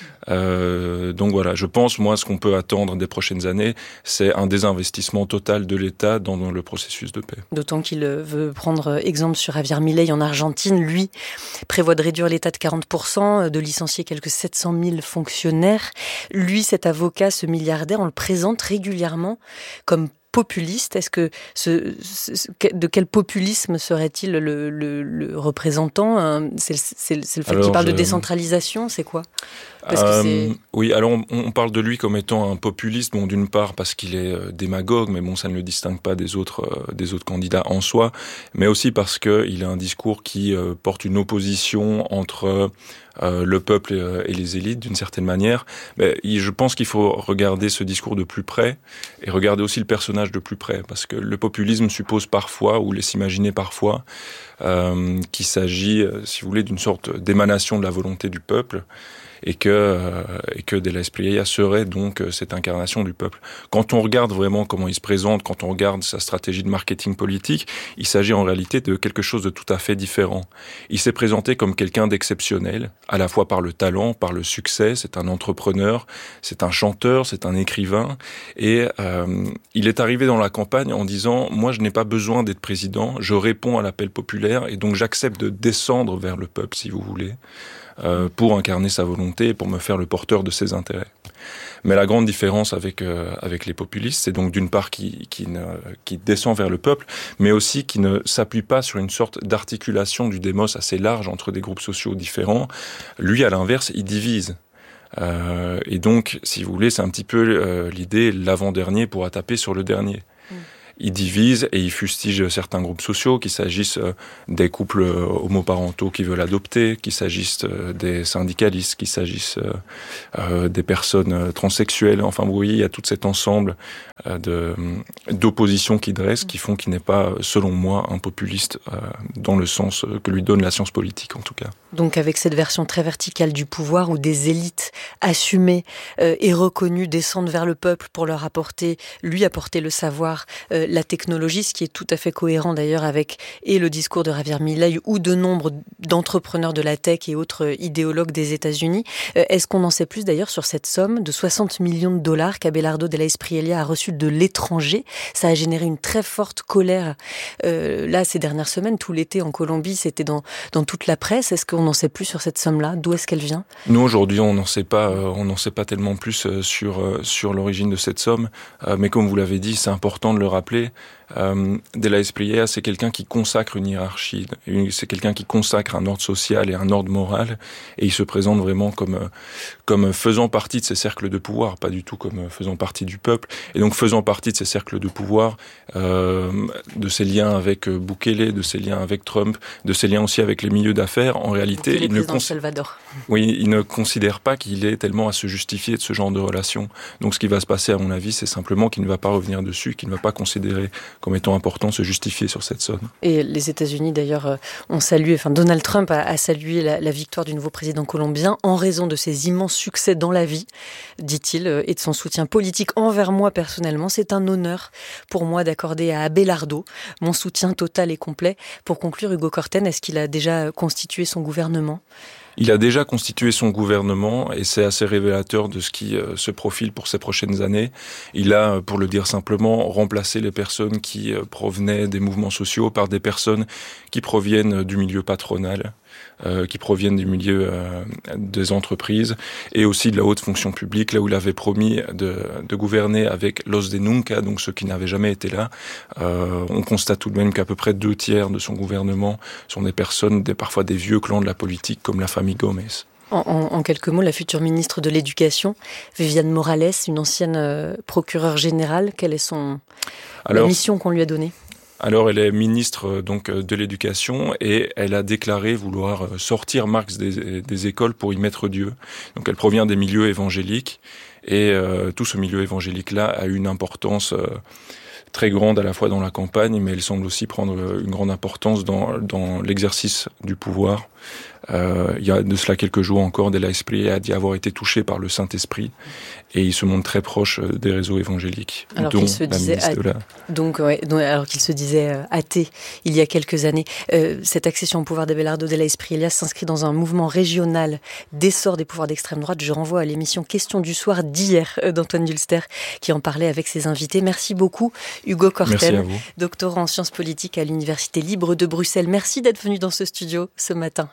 Donc voilà, je pense, moi, ce qu'on peut attendre des prochaines années, c'est un désinvestissement total de l'État dans le processus de paix. D'autant qu'il veut prendre exemple sur Javier Milei en Argentine. Lui prévoit de réduire l'État de 40%, de licencier quelques 700 000 fonctionnaires. Lui, cet avocat, ce milliardaire, on le présente régulièrement comme populiste. Est-ce que de quel populisme serait-il le représentant ? C'est le fait qu'il parle de décentralisation, c'est quoi ? Oui, alors on parle de lui comme étant un populiste, bon, d'une part parce qu'il est démagogue, mais bon, ça ne le distingue pas des autres candidats en soi, mais aussi parce qu'il a un discours qui porte une opposition entre le peuple et les élites, d'une certaine manière. Mais je pense qu'il faut regarder ce discours de plus près et regarder aussi le personnage de plus près, parce que le populisme suppose parfois, ou laisse imaginer parfois, qu'il s'agit, si vous voulez, d'une sorte d'émanation de la volonté du peuple, et que de la Espriella serait donc cette incarnation du peuple. Quand on regarde vraiment comment il se présente, quand on regarde sa stratégie de marketing politique, il s'agit en réalité de quelque chose de tout à fait différent. Il s'est présenté comme quelqu'un d'exceptionnel, à la fois par le talent, par le succès. C'est un entrepreneur, c'est un chanteur, c'est un écrivain, et il est arrivé dans la campagne en disant « Moi, je n'ai pas besoin d'être président, je réponds à l'appel populaire, et donc j'accepte de descendre vers le peuple, si vous voulez ». Pour incarner sa volonté. volonté, pour me faire le porteur de ses intérêts. Mais la grande différence avec les populistes, c'est donc d'une part qui descend vers le peuple, mais aussi qui ne s'appuie pas sur une sorte d'articulation du démos assez large entre des groupes sociaux différents. Lui, à l'inverse, il divise. Et donc, si vous voulez, c'est un petit peu l'idée, l'avant-dernier pourra taper sur le dernier. Il divise et il fustige certains groupes sociaux, qu'il s'agisse des couples homoparentaux qui veulent adopter, qu'il s'agisse des syndicalistes, qu'il s'agisse des personnes transsexuelles. Enfin, vous voyez, il y a tout cet ensemble d'oppositions qui dressent, qui font qu'il n'est pas, selon moi, un populiste dans le sens que lui donne la science politique, en tout cas. Donc avec cette version très verticale du pouvoir où des élites assumées et reconnues descendent vers le peuple pour lui apporter le savoir, la technologie, ce qui est tout à fait cohérent d'ailleurs avec le discours de Javier Milei ou de nombre d'entrepreneurs de la tech et autres idéologues des États-Unis. Est-ce qu'on en sait plus d'ailleurs sur cette somme de 60 millions de dollars qu'Abelardo Della Espriella a reçue de l'étranger? Ça a généré une très forte colère. Là, ces dernières semaines, tout l'été en Colombie, c'était dans toute la presse. Est-ce qu'on n'en sait plus sur cette somme-là? D'où est-ce qu'elle vient? Nous, aujourd'hui, on n'en sait pas tellement plus sur l'origine de cette somme. Mais comme vous l'avez dit, c'est important de le rappeler. Della Espriella, c'est quelqu'un qui consacre une hiérarchie, c'est quelqu'un qui consacre un ordre social et un ordre moral, et il se présente vraiment comme faisant partie de ces cercles de pouvoir, pas du tout comme faisant partie du peuple, et donc faisant partie de ces cercles de pouvoir, de ses liens avec Bukele, de ses liens avec Trump, de ses liens aussi avec les milieux d'affaires. En réalité, il ne considère pas qu'il est tellement à se justifier de ce genre de relation. Donc ce qui va se passer, à mon avis, c'est simplement qu'il ne va pas revenir dessus, qu'il ne va pas considérer comme étant important se justifier sur cette somme. Et les États-Unis, d'ailleurs, ont salué, Donald Trump a salué la victoire du nouveau président colombien en raison de ses immenses succès dans la vie, dit-il, et de son soutien politique envers moi personnellement. C'est un honneur pour moi d'accorder à Abelardo mon soutien total et complet. Pour conclure, Hugo Corten, est-ce qu'il a déjà constitué son gouvernement ? Il a déjà constitué son gouvernement et c'est assez révélateur de ce qui se profile pour ces prochaines années. Il a, pour le dire simplement, remplacé les personnes qui provenaient des mouvements sociaux par des personnes qui proviennent du milieu patronal, qui proviennent du milieu des entreprises et aussi de la haute fonction publique, là où il avait promis de gouverner avec los de nunca, donc ceux qui n'avaient jamais été là. On constate tout de même qu'à peu près 2/3 de son gouvernement sont des personnes, parfois des vieux clans de la politique, comme la famille Gomez. En quelques mots, la future ministre de l'Éducation, Viviane Morales, une ancienne procureure générale, quelle est la mission qu'on lui a donnée ? Alors, elle est ministre donc de l'Éducation et elle a déclaré vouloir sortir Marx des écoles pour y mettre Dieu. Donc, elle provient des milieux évangéliques et tout ce milieu évangélique-là a une importance très grande à la fois dans la campagne, mais elle semble aussi prendre une grande importance dans l'exercice du pouvoir. Il y a de cela quelques jours encore, Della Espriella a dit avoir été touché par le Saint-Esprit et il se montre très proche des réseaux évangéliques, alors qu'il se disait alors qu'il se disait athée il y a quelques années. Cette accession au pouvoir d'Abelardo Della Espriella s'inscrit dans un mouvement régional d'essor des pouvoirs d'extrême droite. Je renvoie à l'émission Question du soir d'hier d'Antoine Dulster qui en parlait avec ses invités. Merci beaucoup Hugo Corten, doctorant en sciences politiques à l'Université libre de Bruxelles. Merci d'être venu dans ce studio ce matin.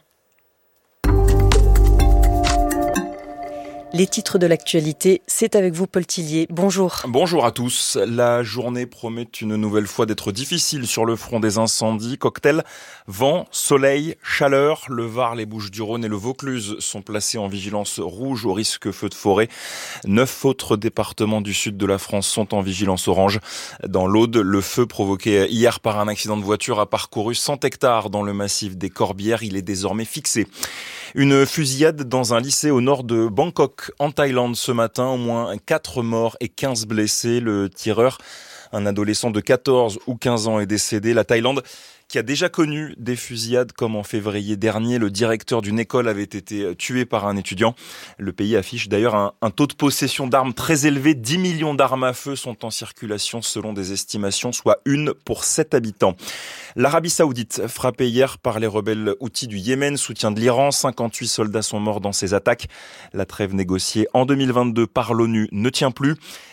Les titres de l'actualité, c'est avec vous Paul Tillier. Bonjour. Bonjour à tous. La journée promet une nouvelle fois d'être difficile sur le front des incendies. Cocktail, vent, soleil, chaleur. Le Var, les Bouches-du-Rhône et le Vaucluse sont placés en vigilance rouge au risque feu de forêt. 9 autres départements du sud de la France sont en vigilance orange. Dans l'Aude, le feu provoqué hier par un accident de voiture a parcouru 100 hectares dans le massif des Corbières. Il est désormais fixé. Une fusillade dans un lycée au nord de Bangkok, en Thaïlande, ce matin. Au moins 4 morts et 15 blessés. Le tireur, un adolescent de 14 ou 15 ans, est décédé. La Thaïlande, qui a déjà connu des fusillades comme en février dernier. Le directeur d'une école avait été tué par un étudiant. Le pays affiche d'ailleurs un taux de possession d'armes très élevé. 10 millions d'armes à feu sont en circulation selon des estimations, soit 1 pour 7 habitants. L'Arabie Saoudite, frappée hier par les rebelles houthis du Yémen, soutien de l'Iran. 58 soldats sont morts dans ces attaques. La trêve négociée en 2022 par l'ONU ne tient plus.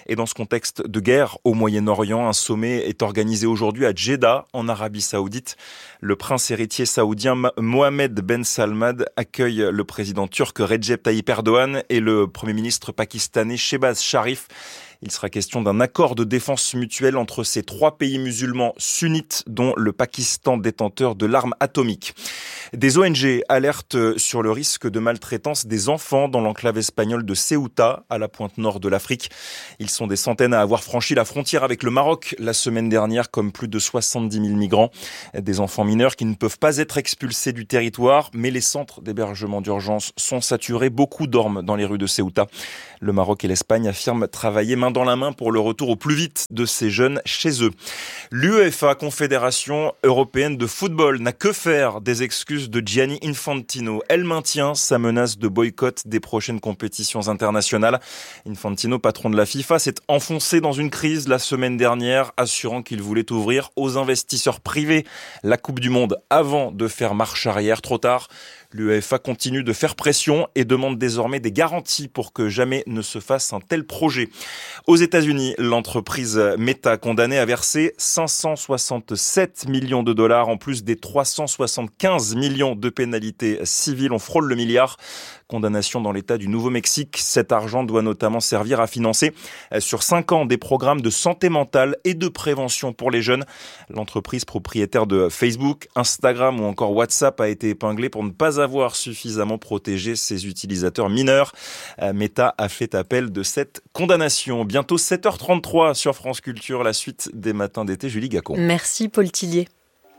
Et dans ce contexte de guerre au Moyen-Orient, un sommet est organisé aujourd'hui à Jeddah, en Arabie Saoudite. Le prince héritier saoudien Mohammed Ben Salman accueille le président turc Recep Tayyip Erdogan et le premier ministre pakistanais Shehbaz Sharif. Il sera question d'un accord de défense mutuelle entre ces 3 pays musulmans sunnites, dont le Pakistan détenteur de l'arme atomique. Des ONG alertent sur le risque de maltraitance des enfants dans l'enclave espagnole de Ceuta, à la pointe nord de l'Afrique. Ils sont des centaines à avoir franchi la frontière avec le Maroc la semaine dernière, comme plus de 70 000 migrants. Des enfants mineurs qui ne peuvent pas être expulsés du territoire, mais les centres d'hébergement d'urgence sont saturés. Beaucoup dorment dans les rues de Ceuta. Le Maroc et l'Espagne affirment travailler main dans la main pour le retour au plus vite de ces jeunes chez eux. L'UEFA, Confédération européenne de football, n'a que faire des excuses de Gianni Infantino. Elle maintient sa menace de boycott des prochaines compétitions internationales. Infantino, patron de la FIFA, s'est enfoncé dans une crise la semaine dernière, assurant qu'il voulait ouvrir aux investisseurs privés la Coupe du Monde avant de faire marche arrière. Trop tard. L'UEFA continue de faire pression et demande désormais des garanties pour que jamais ne se fasse un tel projet. Aux États-Unis, l'entreprise Meta, condamnée à verser 567 millions de dollars en plus des 375 millions de pénalités civiles. On frôle le milliard. Condamnation dans l'État du Nouveau-Mexique. Cet argent doit notamment servir à financer sur 5 ans des programmes de santé mentale et de prévention pour les jeunes. L'entreprise propriétaire de Facebook, Instagram ou encore WhatsApp a été épinglée pour ne pas avoir suffisamment protégé ses utilisateurs mineurs. Meta a fait appel de cette condamnation. Bientôt 7h33 sur France Culture, la suite des matins d'été. Julie Gacon. Merci Paul Tillier.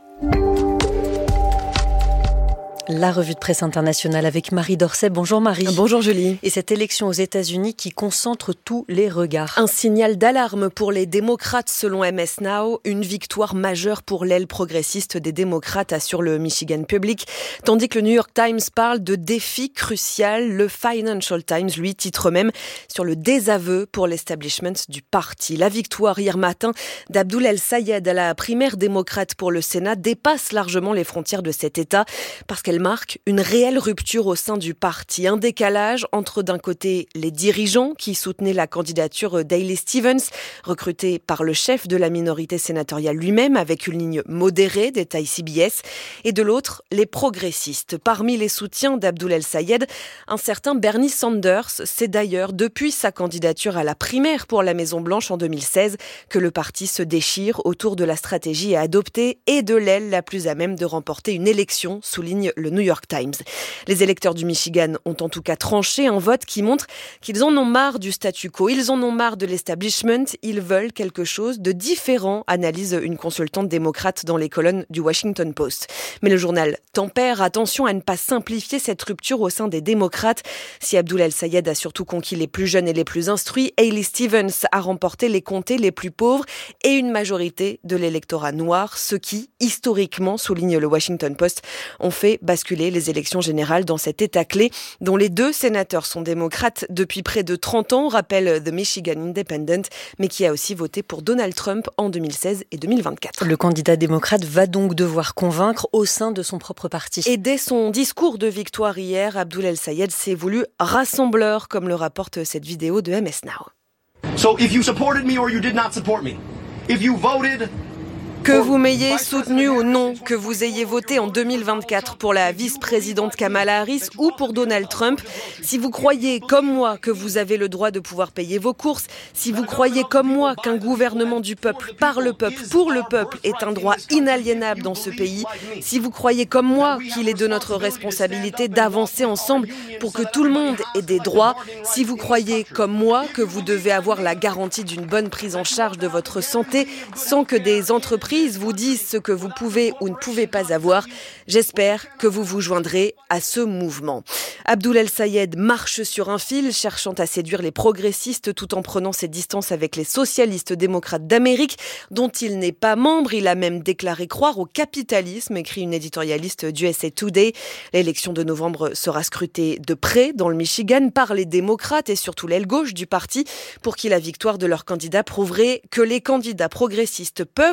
La revue de presse internationale avec Marie Dorcet. Bonjour Marie. Bonjour Julie. Et cette élection aux États-Unis qui concentre tous les regards. Un signal d'alarme pour les démocrates selon MS Now. Une victoire majeure pour l'aile progressiste des démocrates, assure le Michigan Public. Tandis que le New York Times parle de défi crucial. Le Financial Times, lui, titre même sur le désaveu pour l'establishment du parti. La victoire hier matin d'Abdoul El-Sayed à la primaire démocrate pour le Sénat dépasse largement les frontières de cet État parce qu'elle marque une réelle rupture au sein du parti. Un décalage entre d'un côté les dirigeants qui soutenaient la candidature d'Hailey Stevens, recrutée par le chef de la minorité sénatoriale lui-même avec une ligne modérée des tailles CBS, et de l'autre les progressistes. Parmi les soutiens d'Abdoul El-Sayed, un certain Bernie Sanders. C'est d'ailleurs depuis sa candidature à la primaire pour la Maison-Blanche en 2016 que le parti se déchire autour de la stratégie à adopter et de l'aile la plus à même de remporter une élection, souligne le New York Times. Les électeurs du Michigan ont en tout cas tranché un vote qui montre qu'ils en ont marre du statu quo, ils en ont marre de l'establishment, ils veulent quelque chose de différent, analyse une consultante démocrate dans les colonnes du Washington Post. Mais le journal tempère, attention à ne pas simplifier cette rupture au sein des démocrates. Si Abdoul El-Sayed a surtout conquis les plus jeunes et les plus instruits, Hailey Stevens a remporté les comtés les plus pauvres et une majorité de l'électorat noir, ce qui, historiquement, souligne le Washington Post, ont fait basculer les élections générales dans cet État clé dont les 2 sénateurs sont démocrates depuis près de 30 ans, rappelle The Michigan Independent, mais qui a aussi voté pour Donald Trump en 2016 et 2024. Le candidat démocrate va donc devoir convaincre au sein de son propre parti. Et dès son discours de victoire hier, Abdoul El-Sayed s'est voulu rassembleur, comme le rapporte cette vidéo de MS Now. So if you supported me or you did not support me, if you voted Que vous m'ayez soutenu ou non, que vous ayez voté en 2024 pour la vice-présidente Kamala Harris ou pour Donald Trump, si vous croyez comme moi que vous avez le droit de pouvoir payer vos courses, si vous croyez comme moi qu'un gouvernement du peuple, par le peuple, pour le peuple est un droit inaliénable dans ce pays, si vous croyez comme moi qu'il est de notre responsabilité d'avancer ensemble pour que tout le monde ait des droits, si vous croyez comme moi que vous devez avoir la garantie d'une bonne prise en charge de votre santé sans que des entreprises vous disent ce que vous pouvez ou ne pouvez pas avoir, j'espère que vous vous joindrez à ce mouvement. Abdoul El-Sayed marche sur un fil, cherchant à séduire les progressistes tout en prenant ses distances avec les socialistes démocrates d'Amérique, dont il n'est pas membre. Il a même déclaré croire au capitalisme, écrit une éditorialiste du USA Today. L'élection de novembre sera scrutée de près dans le Michigan par les démocrates et surtout l'aile gauche du parti, pour qui la victoire de leur candidat prouverait que les candidats progressistes peuvent l'emporter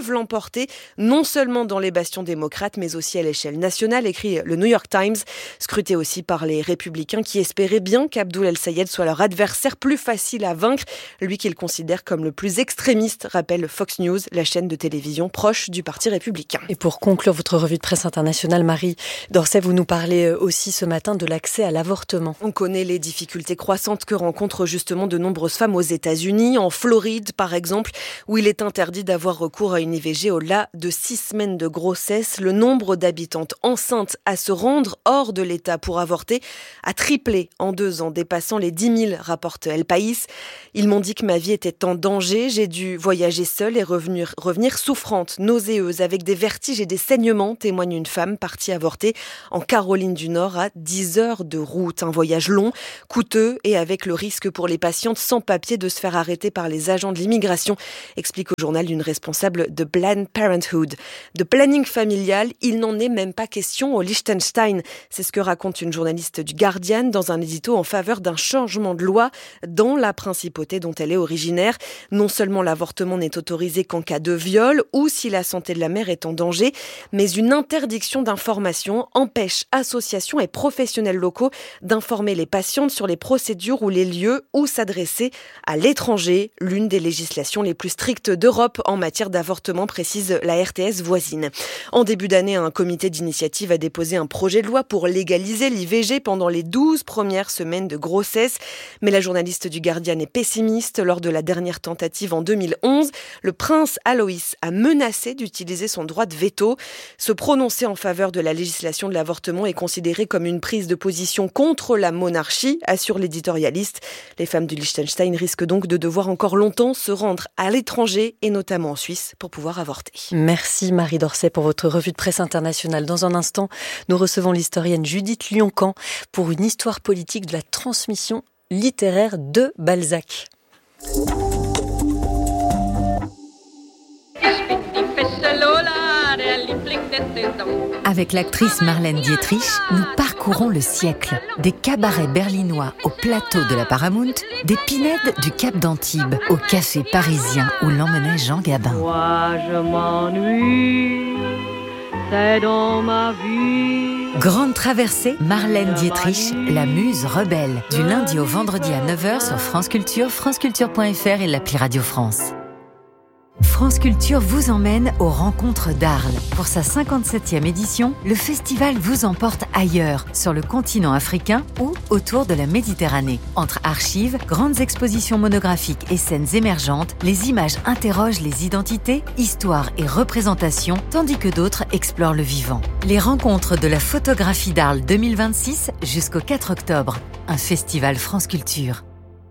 avorter, non seulement dans les bastions démocrates, mais aussi à l'échelle nationale, écrit le New York Times, scruté aussi par les républicains qui espéraient bien qu'Abdoul El-Sayed soit leur adversaire plus facile à vaincre, lui qu'ils considèrent comme le plus extrémiste, rappelle Fox News, la chaîne de télévision proche du Parti républicain. Et pour conclure votre revue de presse internationale, Marie Dorcet, vous nous parlez aussi ce matin de l'accès à l'avortement. On connaît les difficultés croissantes que rencontrent justement de nombreuses femmes aux États-Unis, en Floride par exemple, où il est interdit d'avoir recours à une IVG au-delà de 6 semaines de grossesse. Le nombre d'habitantes enceintes à se rendre hors de l'État pour avorter a triplé en 2 ans, dépassant les 10 000, rapporte El País. Ils m'ont dit que ma vie était en danger, j'ai dû voyager seule et revenir souffrante, nauséeuse, avec des vertiges et des saignements, témoigne une femme partie avorter en Caroline du Nord à 10 heures de route. Un voyage long, coûteux et avec le risque pour les patientes sans papier de se faire arrêter par les agents de l'immigration, explique au journal une responsable de Planned Parenthood. De planning familial, il n'en est même pas question au Liechtenstein. C'est ce que raconte une journaliste du Guardian dans un édito en faveur d'un changement de loi dans la principauté dont elle est originaire. Non seulement l'avortement n'est autorisé qu'en cas de viol ou si la santé de la mère est en danger, mais une interdiction d'information empêche associations et professionnels locaux d'informer les patientes sur les procédures ou les lieux où s'adresser à l'étranger, l'une des législations les plus strictes d'Europe en matière d'avortement, précise la RTS voisine. En début d'année, un comité d'initiative a déposé un projet de loi pour légaliser l'IVG pendant les 12 premières semaines de grossesse. Mais la journaliste du Guardian est pessimiste. Lors de la dernière tentative en 2011, le prince Aloïs a menacé d'utiliser son droit de veto. Se prononcer en faveur de la législation de l'avortement est considéré comme une prise de position contre la monarchie, assure l'éditorialiste. Les femmes du Liechtenstein risquent donc de devoir encore longtemps se rendre à l'étranger et notamment en Suisse pour pouvoir avorter. Merci Marie Dorcet pour votre revue de presse internationale. Dans un instant, nous recevons l'historienne Judith Lioncan pour une histoire politique de la transmission littéraire de Balzac. Avec l'actrice Marlène Dietrich, nous parcourons le siècle. Des cabarets berlinois au plateau de la Paramount, des pinèdes du Cap d'Antibes au café parisien où l'emmenait Jean Gabin. Moi je m'ennuie, c'est dans ma vie. Grande traversée, Marlène Dietrich, la muse rebelle. Du lundi au vendredi à 9h sur France Culture, franceculture.fr et l'appli Radio France. France Culture vous emmène aux rencontres d'Arles. Pour sa 57e édition, le festival vous emporte ailleurs, sur le continent africain ou autour de la Méditerranée. Entre archives, grandes expositions monographiques et scènes émergentes, les images interrogent les identités, histoires et représentations, tandis que d'autres explorent le vivant. Les rencontres de la photographie d'Arles 2026 jusqu'au 4 octobre. Un festival France Culture.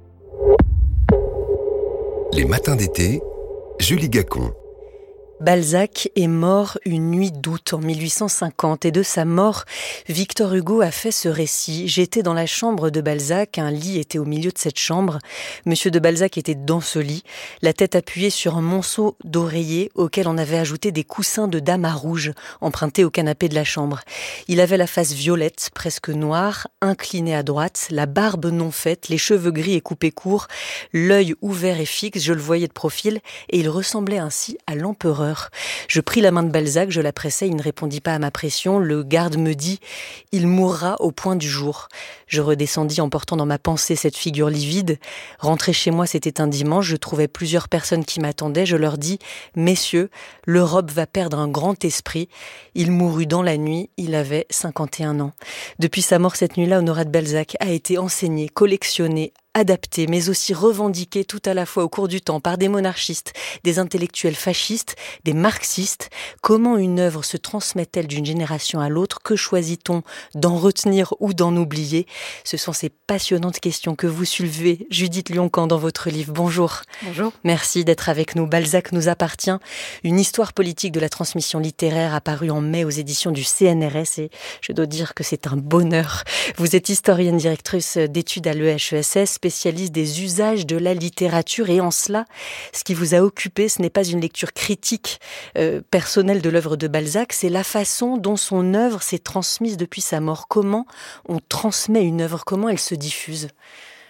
Les matins d'été, Julie Gacon. Balzac est mort une nuit d'août en 1850 et de sa mort, Victor Hugo a fait ce récit. J'étais dans la chambre de Balzac, un lit était au milieu de cette chambre. Monsieur de Balzac était dans ce lit, la tête appuyée sur un monceau d'oreiller auquel on avait ajouté des coussins de damas rouges empruntés au canapé de la chambre. Il avait la face violette, presque noire, inclinée à droite, la barbe non faite, les cheveux gris et coupés courts, l'œil ouvert et fixe, je le voyais de profil, et il ressemblait ainsi à l'empereur. Je pris la main de Balzac, je la pressai, il ne répondit pas à ma pression. Le garde me dit « Il mourra au point du jour ». Je redescendis en portant dans ma pensée cette figure livide. Rentré chez moi, c'était un dimanche, je trouvais plusieurs personnes qui m'attendaient. Je leur dis « Messieurs, l'Europe va perdre un grand esprit ». Il mourut dans la nuit, il avait 51 ans. Depuis sa mort cette nuit-là, Honorat de Balzac a été enseigné, collectionné, adapté, mais aussi revendiqué tout à la fois au cours du temps par des monarchistes, des intellectuels fascistes, des marxistes. Comment une œuvre se transmet-elle d'une génération à l'autre? Que choisit-on d'en retenir ou d'en oublier? Ce sont ces passionnantes questions que vous soulevez, Judith Lioncan, dans votre livre. Bonjour. Bonjour. Merci d'être avec nous. Balzac nous appartient. Une histoire politique de la transmission littéraire apparue en mai aux éditions du CNRS et je dois dire que c'est un bonheur. Vous êtes historienne directrice d'études à l'EHESS, spécialiste des usages de la littérature et en cela, ce qui vous a occupé, ce n'est pas une lecture critique personnelle de l'œuvre de Balzac, c'est la façon dont son œuvre s'est transmise depuis sa mort. Comment on transmet une œuvre, comment elle se diffuse?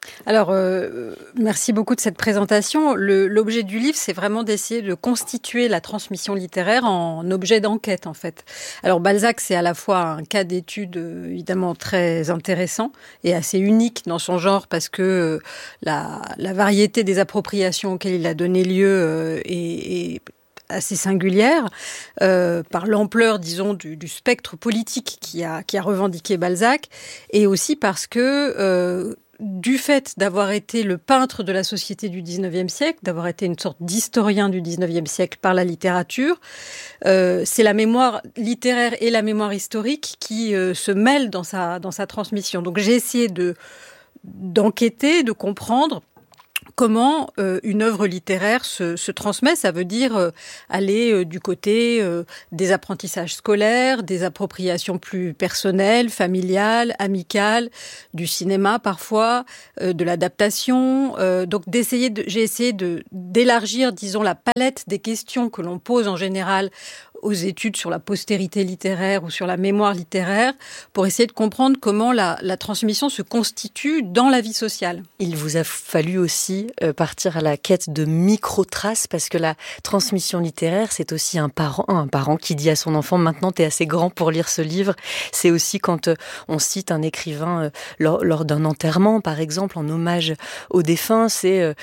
Alors, merci beaucoup de cette présentation. L'objet du livre, c'est vraiment d'essayer de constituer la transmission littéraire en objet d'enquête, en fait. Alors, Balzac, c'est à la fois un cas d'étude évidemment très intéressant et assez unique dans son genre parce que la variété des appropriations auxquelles il a donné lieu est assez singulière, par l'ampleur, disons, du spectre politique qui a revendiqué Balzac, et aussi parce que du fait d'avoir été le peintre de la société du XIXe siècle, d'avoir été une sorte d'historien du XIXe siècle par la littérature, c'est la mémoire littéraire et la mémoire historique qui se mêlent dans sa transmission. Donc j'ai essayé d'enquêter, de comprendre comment une œuvre littéraire se transmet. Ça veut dire aller du côté des apprentissages scolaires, des appropriations plus personnelles, familiales, amicales, du cinéma parfois, de l'adaptation. Donc j'ai essayé d'élargir, disons, la palette des questions que l'on pose en général aux études sur la postérité littéraire ou sur la mémoire littéraire, pour essayer de comprendre comment la transmission se constitue dans la vie sociale. Il vous a fallu aussi partir à la quête de micro-traces, parce que la transmission littéraire, c'est aussi un parent qui dit à son enfant « Maintenant, t'es assez grand pour lire ce livre ». C'est aussi quand on cite un écrivain lors d'un enterrement, par exemple, en hommage aux défunts, c'est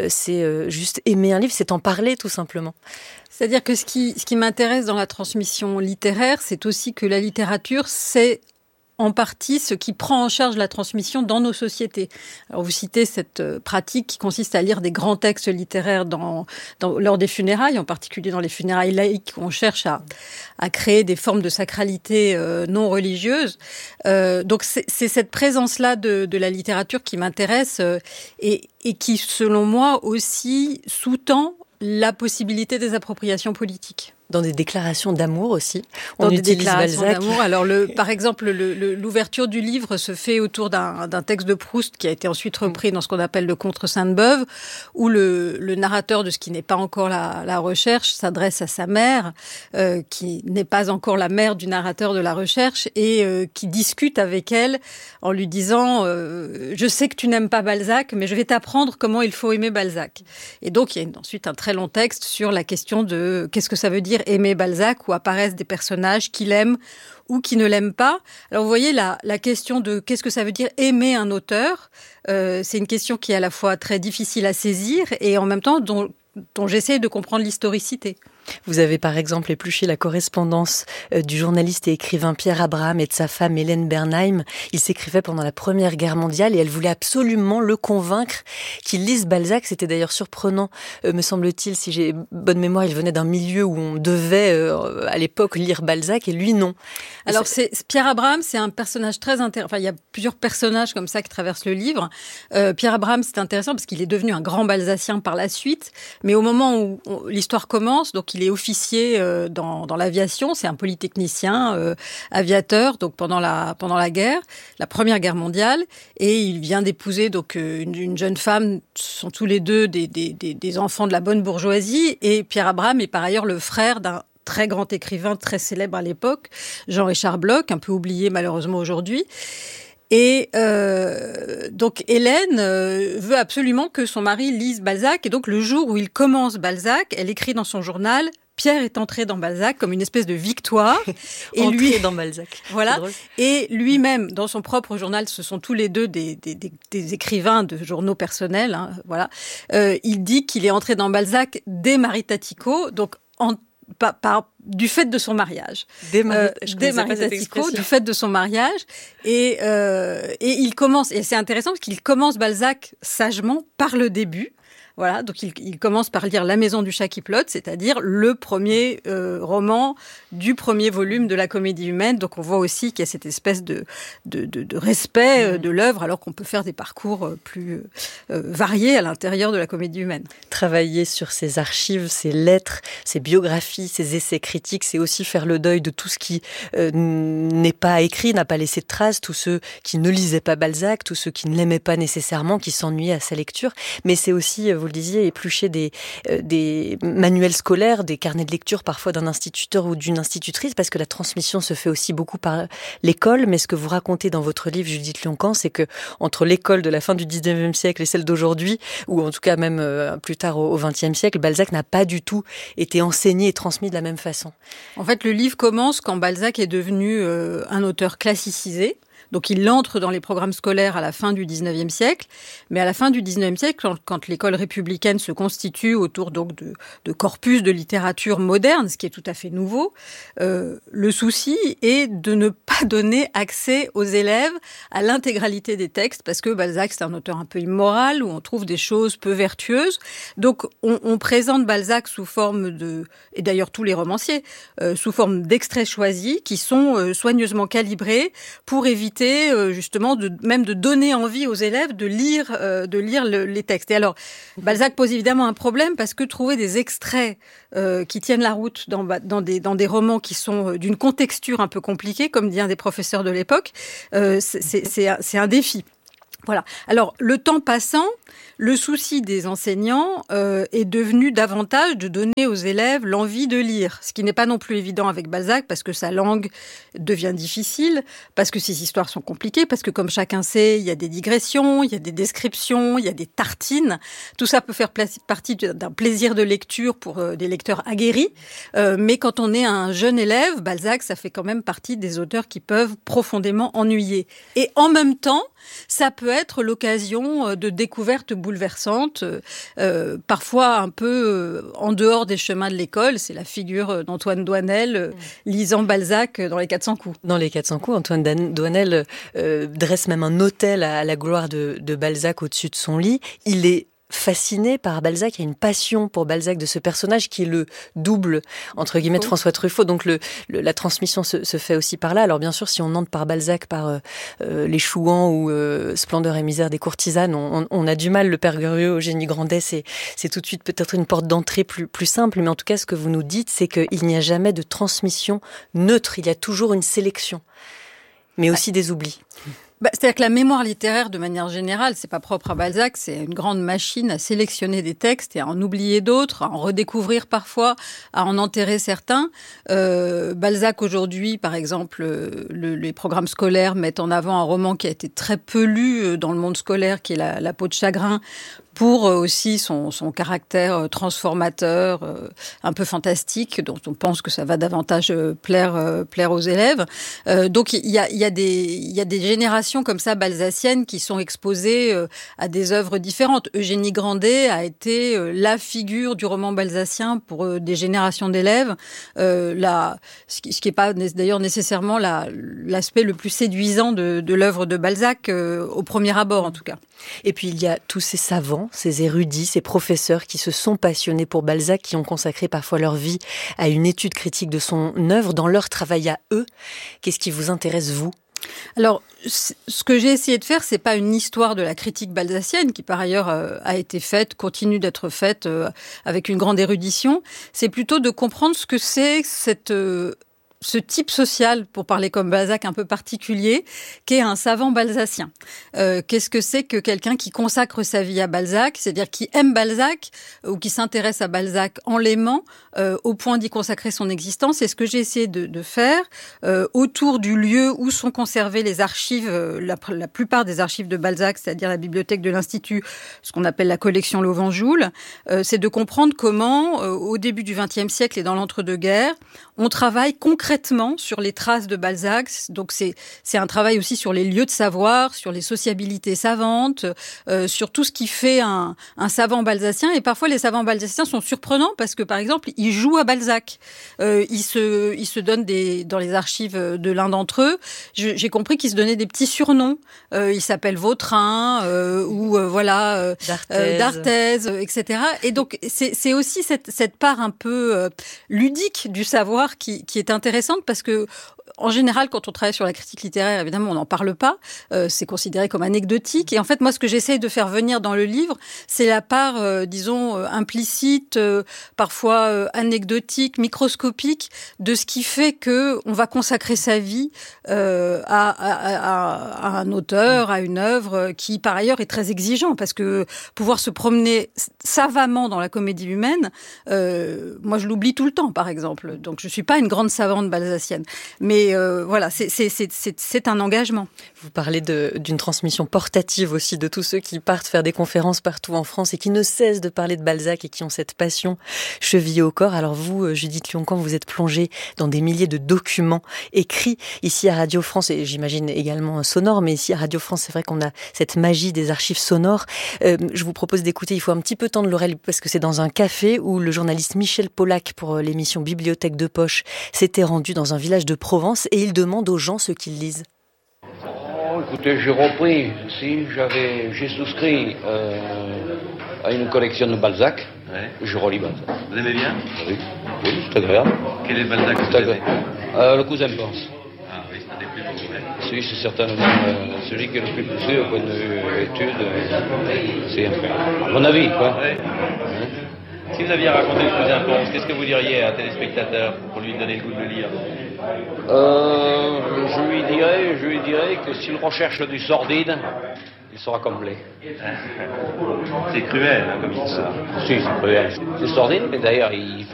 juste aimer un livre, c'est en parler tout simplement. C'est-à-dire que ce qui m'intéresse dans la transmission littéraire, c'est aussi que la littérature, c'est en partie ce qui prend en charge la transmission dans nos sociétés. Alors vous citez cette pratique qui consiste à lire des grands textes littéraires lors des funérailles, en particulier dans les funérailles laïques, où on cherche à créer des formes de sacralité non religieuses. Donc c'est cette présence-là de la littérature qui m'intéresse et qui, selon moi, aussi sous-tend la possibilité des appropriations politiques. Dans des déclarations d'amour aussi. Dans des déclarations d'amour. Alors, par exemple, l'ouverture du livre se fait autour d'un texte de Proust qui a été ensuite repris dans ce qu'on appelle le Contre Sainte-Beuve, où le narrateur de ce qui n'est pas encore la recherche s'adresse à sa mère, qui n'est pas encore la mère du narrateur de la recherche, et qui discute avec elle en lui disant je sais que tu n'aimes pas Balzac, mais je vais t'apprendre comment il faut aimer Balzac. Et donc, il y a ensuite un très long texte sur la question de qu'est-ce que ça veut dire aimer Balzac, où apparaissent des personnages qu'il aime ou qui ne l'aiment pas. Alors vous voyez la question de qu'est-ce que ça veut dire aimer un auteur, c'est une question qui est à la fois très difficile à saisir et en même temps dont j'essaie de comprendre l'historicité. Vous avez par exemple épluché la correspondance du journaliste et écrivain Pierre Abraham et de sa femme Hélène Bernheim. Ils s'écrivaient pendant la Première Guerre mondiale et elle voulait absolument le convaincre qu'il lise Balzac. C'était d'ailleurs surprenant, me semble-t-il, si j'ai bonne mémoire, il venait d'un milieu où on devait à l'époque lire Balzac et lui non. Alors Pierre Abraham, c'est un personnage très intéressant. Enfin, il y a plusieurs personnages comme ça qui traversent le livre. Pierre Abraham, c'est intéressant parce qu'il est devenu un grand Balzacien par la suite, mais au moment où l'histoire commence, donc il est officier dans l'aviation, c'est un polytechnicien, aviateur, donc pendant la guerre, la Première Guerre mondiale, et il vient d'épouser donc une jeune femme. Ce sont tous les deux des enfants de la bonne bourgeoisie, et Pierre Abraham est par ailleurs le frère d'un très grand écrivain, très célèbre à l'époque, Jean-Richard Bloch, un peu oublié malheureusement aujourd'hui. Et donc Hélène veut absolument que son mari lise Balzac. Et donc le jour où il commence Balzac, elle écrit dans son journal « Pierre est entré dans Balzac » comme une espèce de victoire. Et lui dans Balzac. Voilà. Et lui-même, dans son propre journal, ce sont tous les deux des écrivains de journaux personnels. Hein, voilà. Il dit qu'il est entré dans Balzac dès Maritatico, donc du fait de son mariage. Dès Maritatico, du fait de son mariage. Et il commence, et c'est intéressant parce qu'il commence Balzac sagement par le début. Voilà, donc il commence par lire La Maison du chat qui flotte, c'est-à-dire le premier roman du premier volume de la Comédie humaine. Donc on voit aussi qu'il y a cette espèce de respect de l'œuvre, alors qu'on peut faire des parcours plus variés à l'intérieur de la Comédie humaine. Travailler sur ses archives, ses lettres, ses biographies, ses essais critiques, c'est aussi faire le deuil de tout ce qui n'est pas écrit, n'a pas laissé de traces, tous ceux qui ne lisaient pas Balzac, tous ceux qui ne l'aimaient pas nécessairement, qui s'ennuyaient à sa lecture. Mais c'est aussi, vous le disiez, éplucher des manuels scolaires, des carnets de lecture parfois d'un instituteur ou d'une institutrice, parce que la transmission se fait aussi beaucoup par l'école. Mais ce que vous racontez dans votre livre, Judith Lioncan, c'est que entre l'école de la fin du 19e siècle et celle d'aujourd'hui, ou en tout cas même plus tard au 20e siècle, Balzac n'a pas du tout été enseigné et transmis de la même façon. En fait, le livre commence quand Balzac est devenu un auteur classicisé. Donc il entre dans les programmes scolaires à la fin du 19e siècle, mais à la fin du 19e siècle, quand l'école républicaine se constitue autour donc de corpus de littérature moderne, ce qui est tout à fait nouveau, le souci est de ne pas donner accès aux élèves à l'intégralité des textes, parce que Balzac c'est un auteur un peu immoral, où on trouve des choses peu vertueuses. Donc on présente Balzac sous forme et d'ailleurs tous les romanciers, sous forme d'extraits choisis qui sont soigneusement calibrés pour éviter justement même de donner envie aux élèves de lire les textes. Et alors, Balzac pose évidemment un problème parce que trouver des extraits qui tiennent la route dans des romans qui sont d'une contexture un peu compliquée, comme dit un des professeurs de l'époque, c'est un défi. Voilà. Alors, le temps passant, le souci des enseignants est devenu davantage de donner aux élèves l'envie de lire, ce qui n'est pas non plus évident avec Balzac, parce que sa langue devient difficile, parce que ses histoires sont compliquées, parce que comme chacun sait, il y a des digressions, il y a des descriptions, il y a des tartines. Tout ça peut faire partie d'un plaisir de lecture pour des lecteurs aguerris, mais quand on est un jeune élève, Balzac, ça fait quand même partie des auteurs qui peuvent profondément ennuyer. Et en même temps, ça peut être l'occasion de découvertes bouleversantes, parfois un peu en dehors des chemins de l'école. C'est la figure d'Antoine Doinel lisant Balzac dans les 400 coups. Dans les 400 coups, Antoine Doinel dresse même un autel à la gloire de Balzac au-dessus de son lit. Il est fasciné par Balzac, il y a une passion pour Balzac de ce personnage qui est le double, entre guillemets, de François Truffaut. Donc la transmission se fait aussi par là. Alors bien sûr, si on entre par Balzac, par les Chouans ou Splendeur et misère des courtisanes, on a du mal. Le Père Goriot, Eugénie Grandet, c'est tout de suite peut-être une porte d'entrée plus simple. Mais en tout cas, ce que vous nous dites, c'est qu'il n'y a jamais de transmission neutre. Il y a toujours une sélection, mais aussi des oublis. C'est-à-dire que la mémoire littéraire, de manière générale, c'est pas propre à Balzac, c'est une grande machine à sélectionner des textes et à en oublier d'autres, à en redécouvrir parfois, à en enterrer certains. Balzac, aujourd'hui, par exemple, les programmes scolaires mettent en avant un roman qui a été très peu lu dans le monde scolaire, qui est La peau de chagrin, pour aussi son caractère transformateur, un peu fantastique, dont on pense que ça va davantage plaire aux élèves. Donc il y a des générations comme ça balzaciennes qui sont exposées à des œuvres différentes. Eugénie Grandet a été la figure du roman balzacien pour des générations d'élèves. Ce qui n'est pas d'ailleurs nécessairement l'aspect le plus séduisant de l'œuvre de Balzac, au premier abord en tout cas. Et puis il y a tous ces savants, ces érudits, ces professeurs qui se sont passionnés pour Balzac, qui ont consacré parfois leur vie à une étude critique de son œuvre, dans leur travail à eux. Qu'est-ce qui vous intéresse, vous ? Alors, ce que j'ai essayé de faire, c'est pas une histoire de la critique balzacienne, qui par ailleurs a été faite, continue d'être faite avec une grande érudition. C'est plutôt de comprendre ce que c'est ce type social, pour parler comme Balzac, un peu particulier, qu'est un savant balzacien. Qu'est-ce que c'est que quelqu'un qui consacre sa vie à Balzac, c'est-à-dire qui aime Balzac ou qui s'intéresse à Balzac en l'aimant, au point d'y consacrer son existence. C'est ce que j'ai essayé de faire autour du lieu où sont conservées les archives, la plupart des archives de Balzac, c'est-à-dire la bibliothèque de l'Institut, ce qu'on appelle la collection Lovenjoul. C'est de comprendre comment, au début du XXe siècle et dans l'entre-deux-guerres, on travaille concrètement sur les traces de Balzac. Donc c'est un travail aussi sur les lieux de savoir, sur les sociabilités savantes, sur tout ce qui fait un savant balzacien. Et parfois les savants balzaciens sont surprenants parce que par exemple ils jouent à Balzac. Ils se donnent dans les archives de l'un d'entre eux. J'ai compris qu'ils se donnaient des petits surnoms. Il s'appelle Vautrin ou d'Arthez, etc. Et donc c'est aussi cette part un peu ludique du savoir qui est intéressante, parce que en général, quand on travaille sur la critique littéraire, évidemment, on n'en parle pas. C'est considéré comme anecdotique. Et en fait, moi, ce que j'essaye de faire venir dans le livre, c'est la part, disons, implicite, parfois anecdotique, microscopique, de ce qui fait que on va consacrer sa vie à un auteur, à une œuvre qui, par ailleurs, est très exigeant, parce que pouvoir se promener savamment dans la comédie humaine, moi, je l'oublie tout le temps, par exemple. Donc, je suis pas une grande savante balzacienne. Mais voilà, c'est un engagement. Vous parlez d'une transmission portative aussi de tous ceux qui partent faire des conférences partout en France et qui ne cessent de parler de Balzac et qui ont cette passion chevillée au corps. Alors vous, Judith Lyon-Camp, vous êtes plongée dans des milliers de documents écrits ici à Radio France et j'imagine également sonores, mais ici à Radio France, c'est vrai qu'on a cette magie des archives sonores. Je vous propose d'écouter, il faut un petit peu tendre l'oreille parce que c'est dans un café où le journaliste Michel Polac pour l'émission Bibliothèque de Poche s'était rendu dans un village de Provence et il demande aux gens ce qu'ils lisent. Oh, écoutez, j'ai repris. Si j'ai souscrit à une collection de Balzac, je relis Balzac. Vous aimez bien? Oui, c'est agréable. Quel est Balzac que vous aimez? Le cousin pense. Ah oui, c'est un des plus beaux. Si, c'est certainement celui qui est le plus poussé au point de vue étude. C'est à mon avis, quoi. Ouais. Si vous aviez raconté le cousin Ponce, qu'est-ce que vous diriez à un téléspectateur pour lui donner le goût de le lire? Je lui dirais que s'il recherche du sordide, il sera complet. C'est cruel, hein, comme histoire. Si, c'est cruel. C'est sordide, mais d'ailleurs, il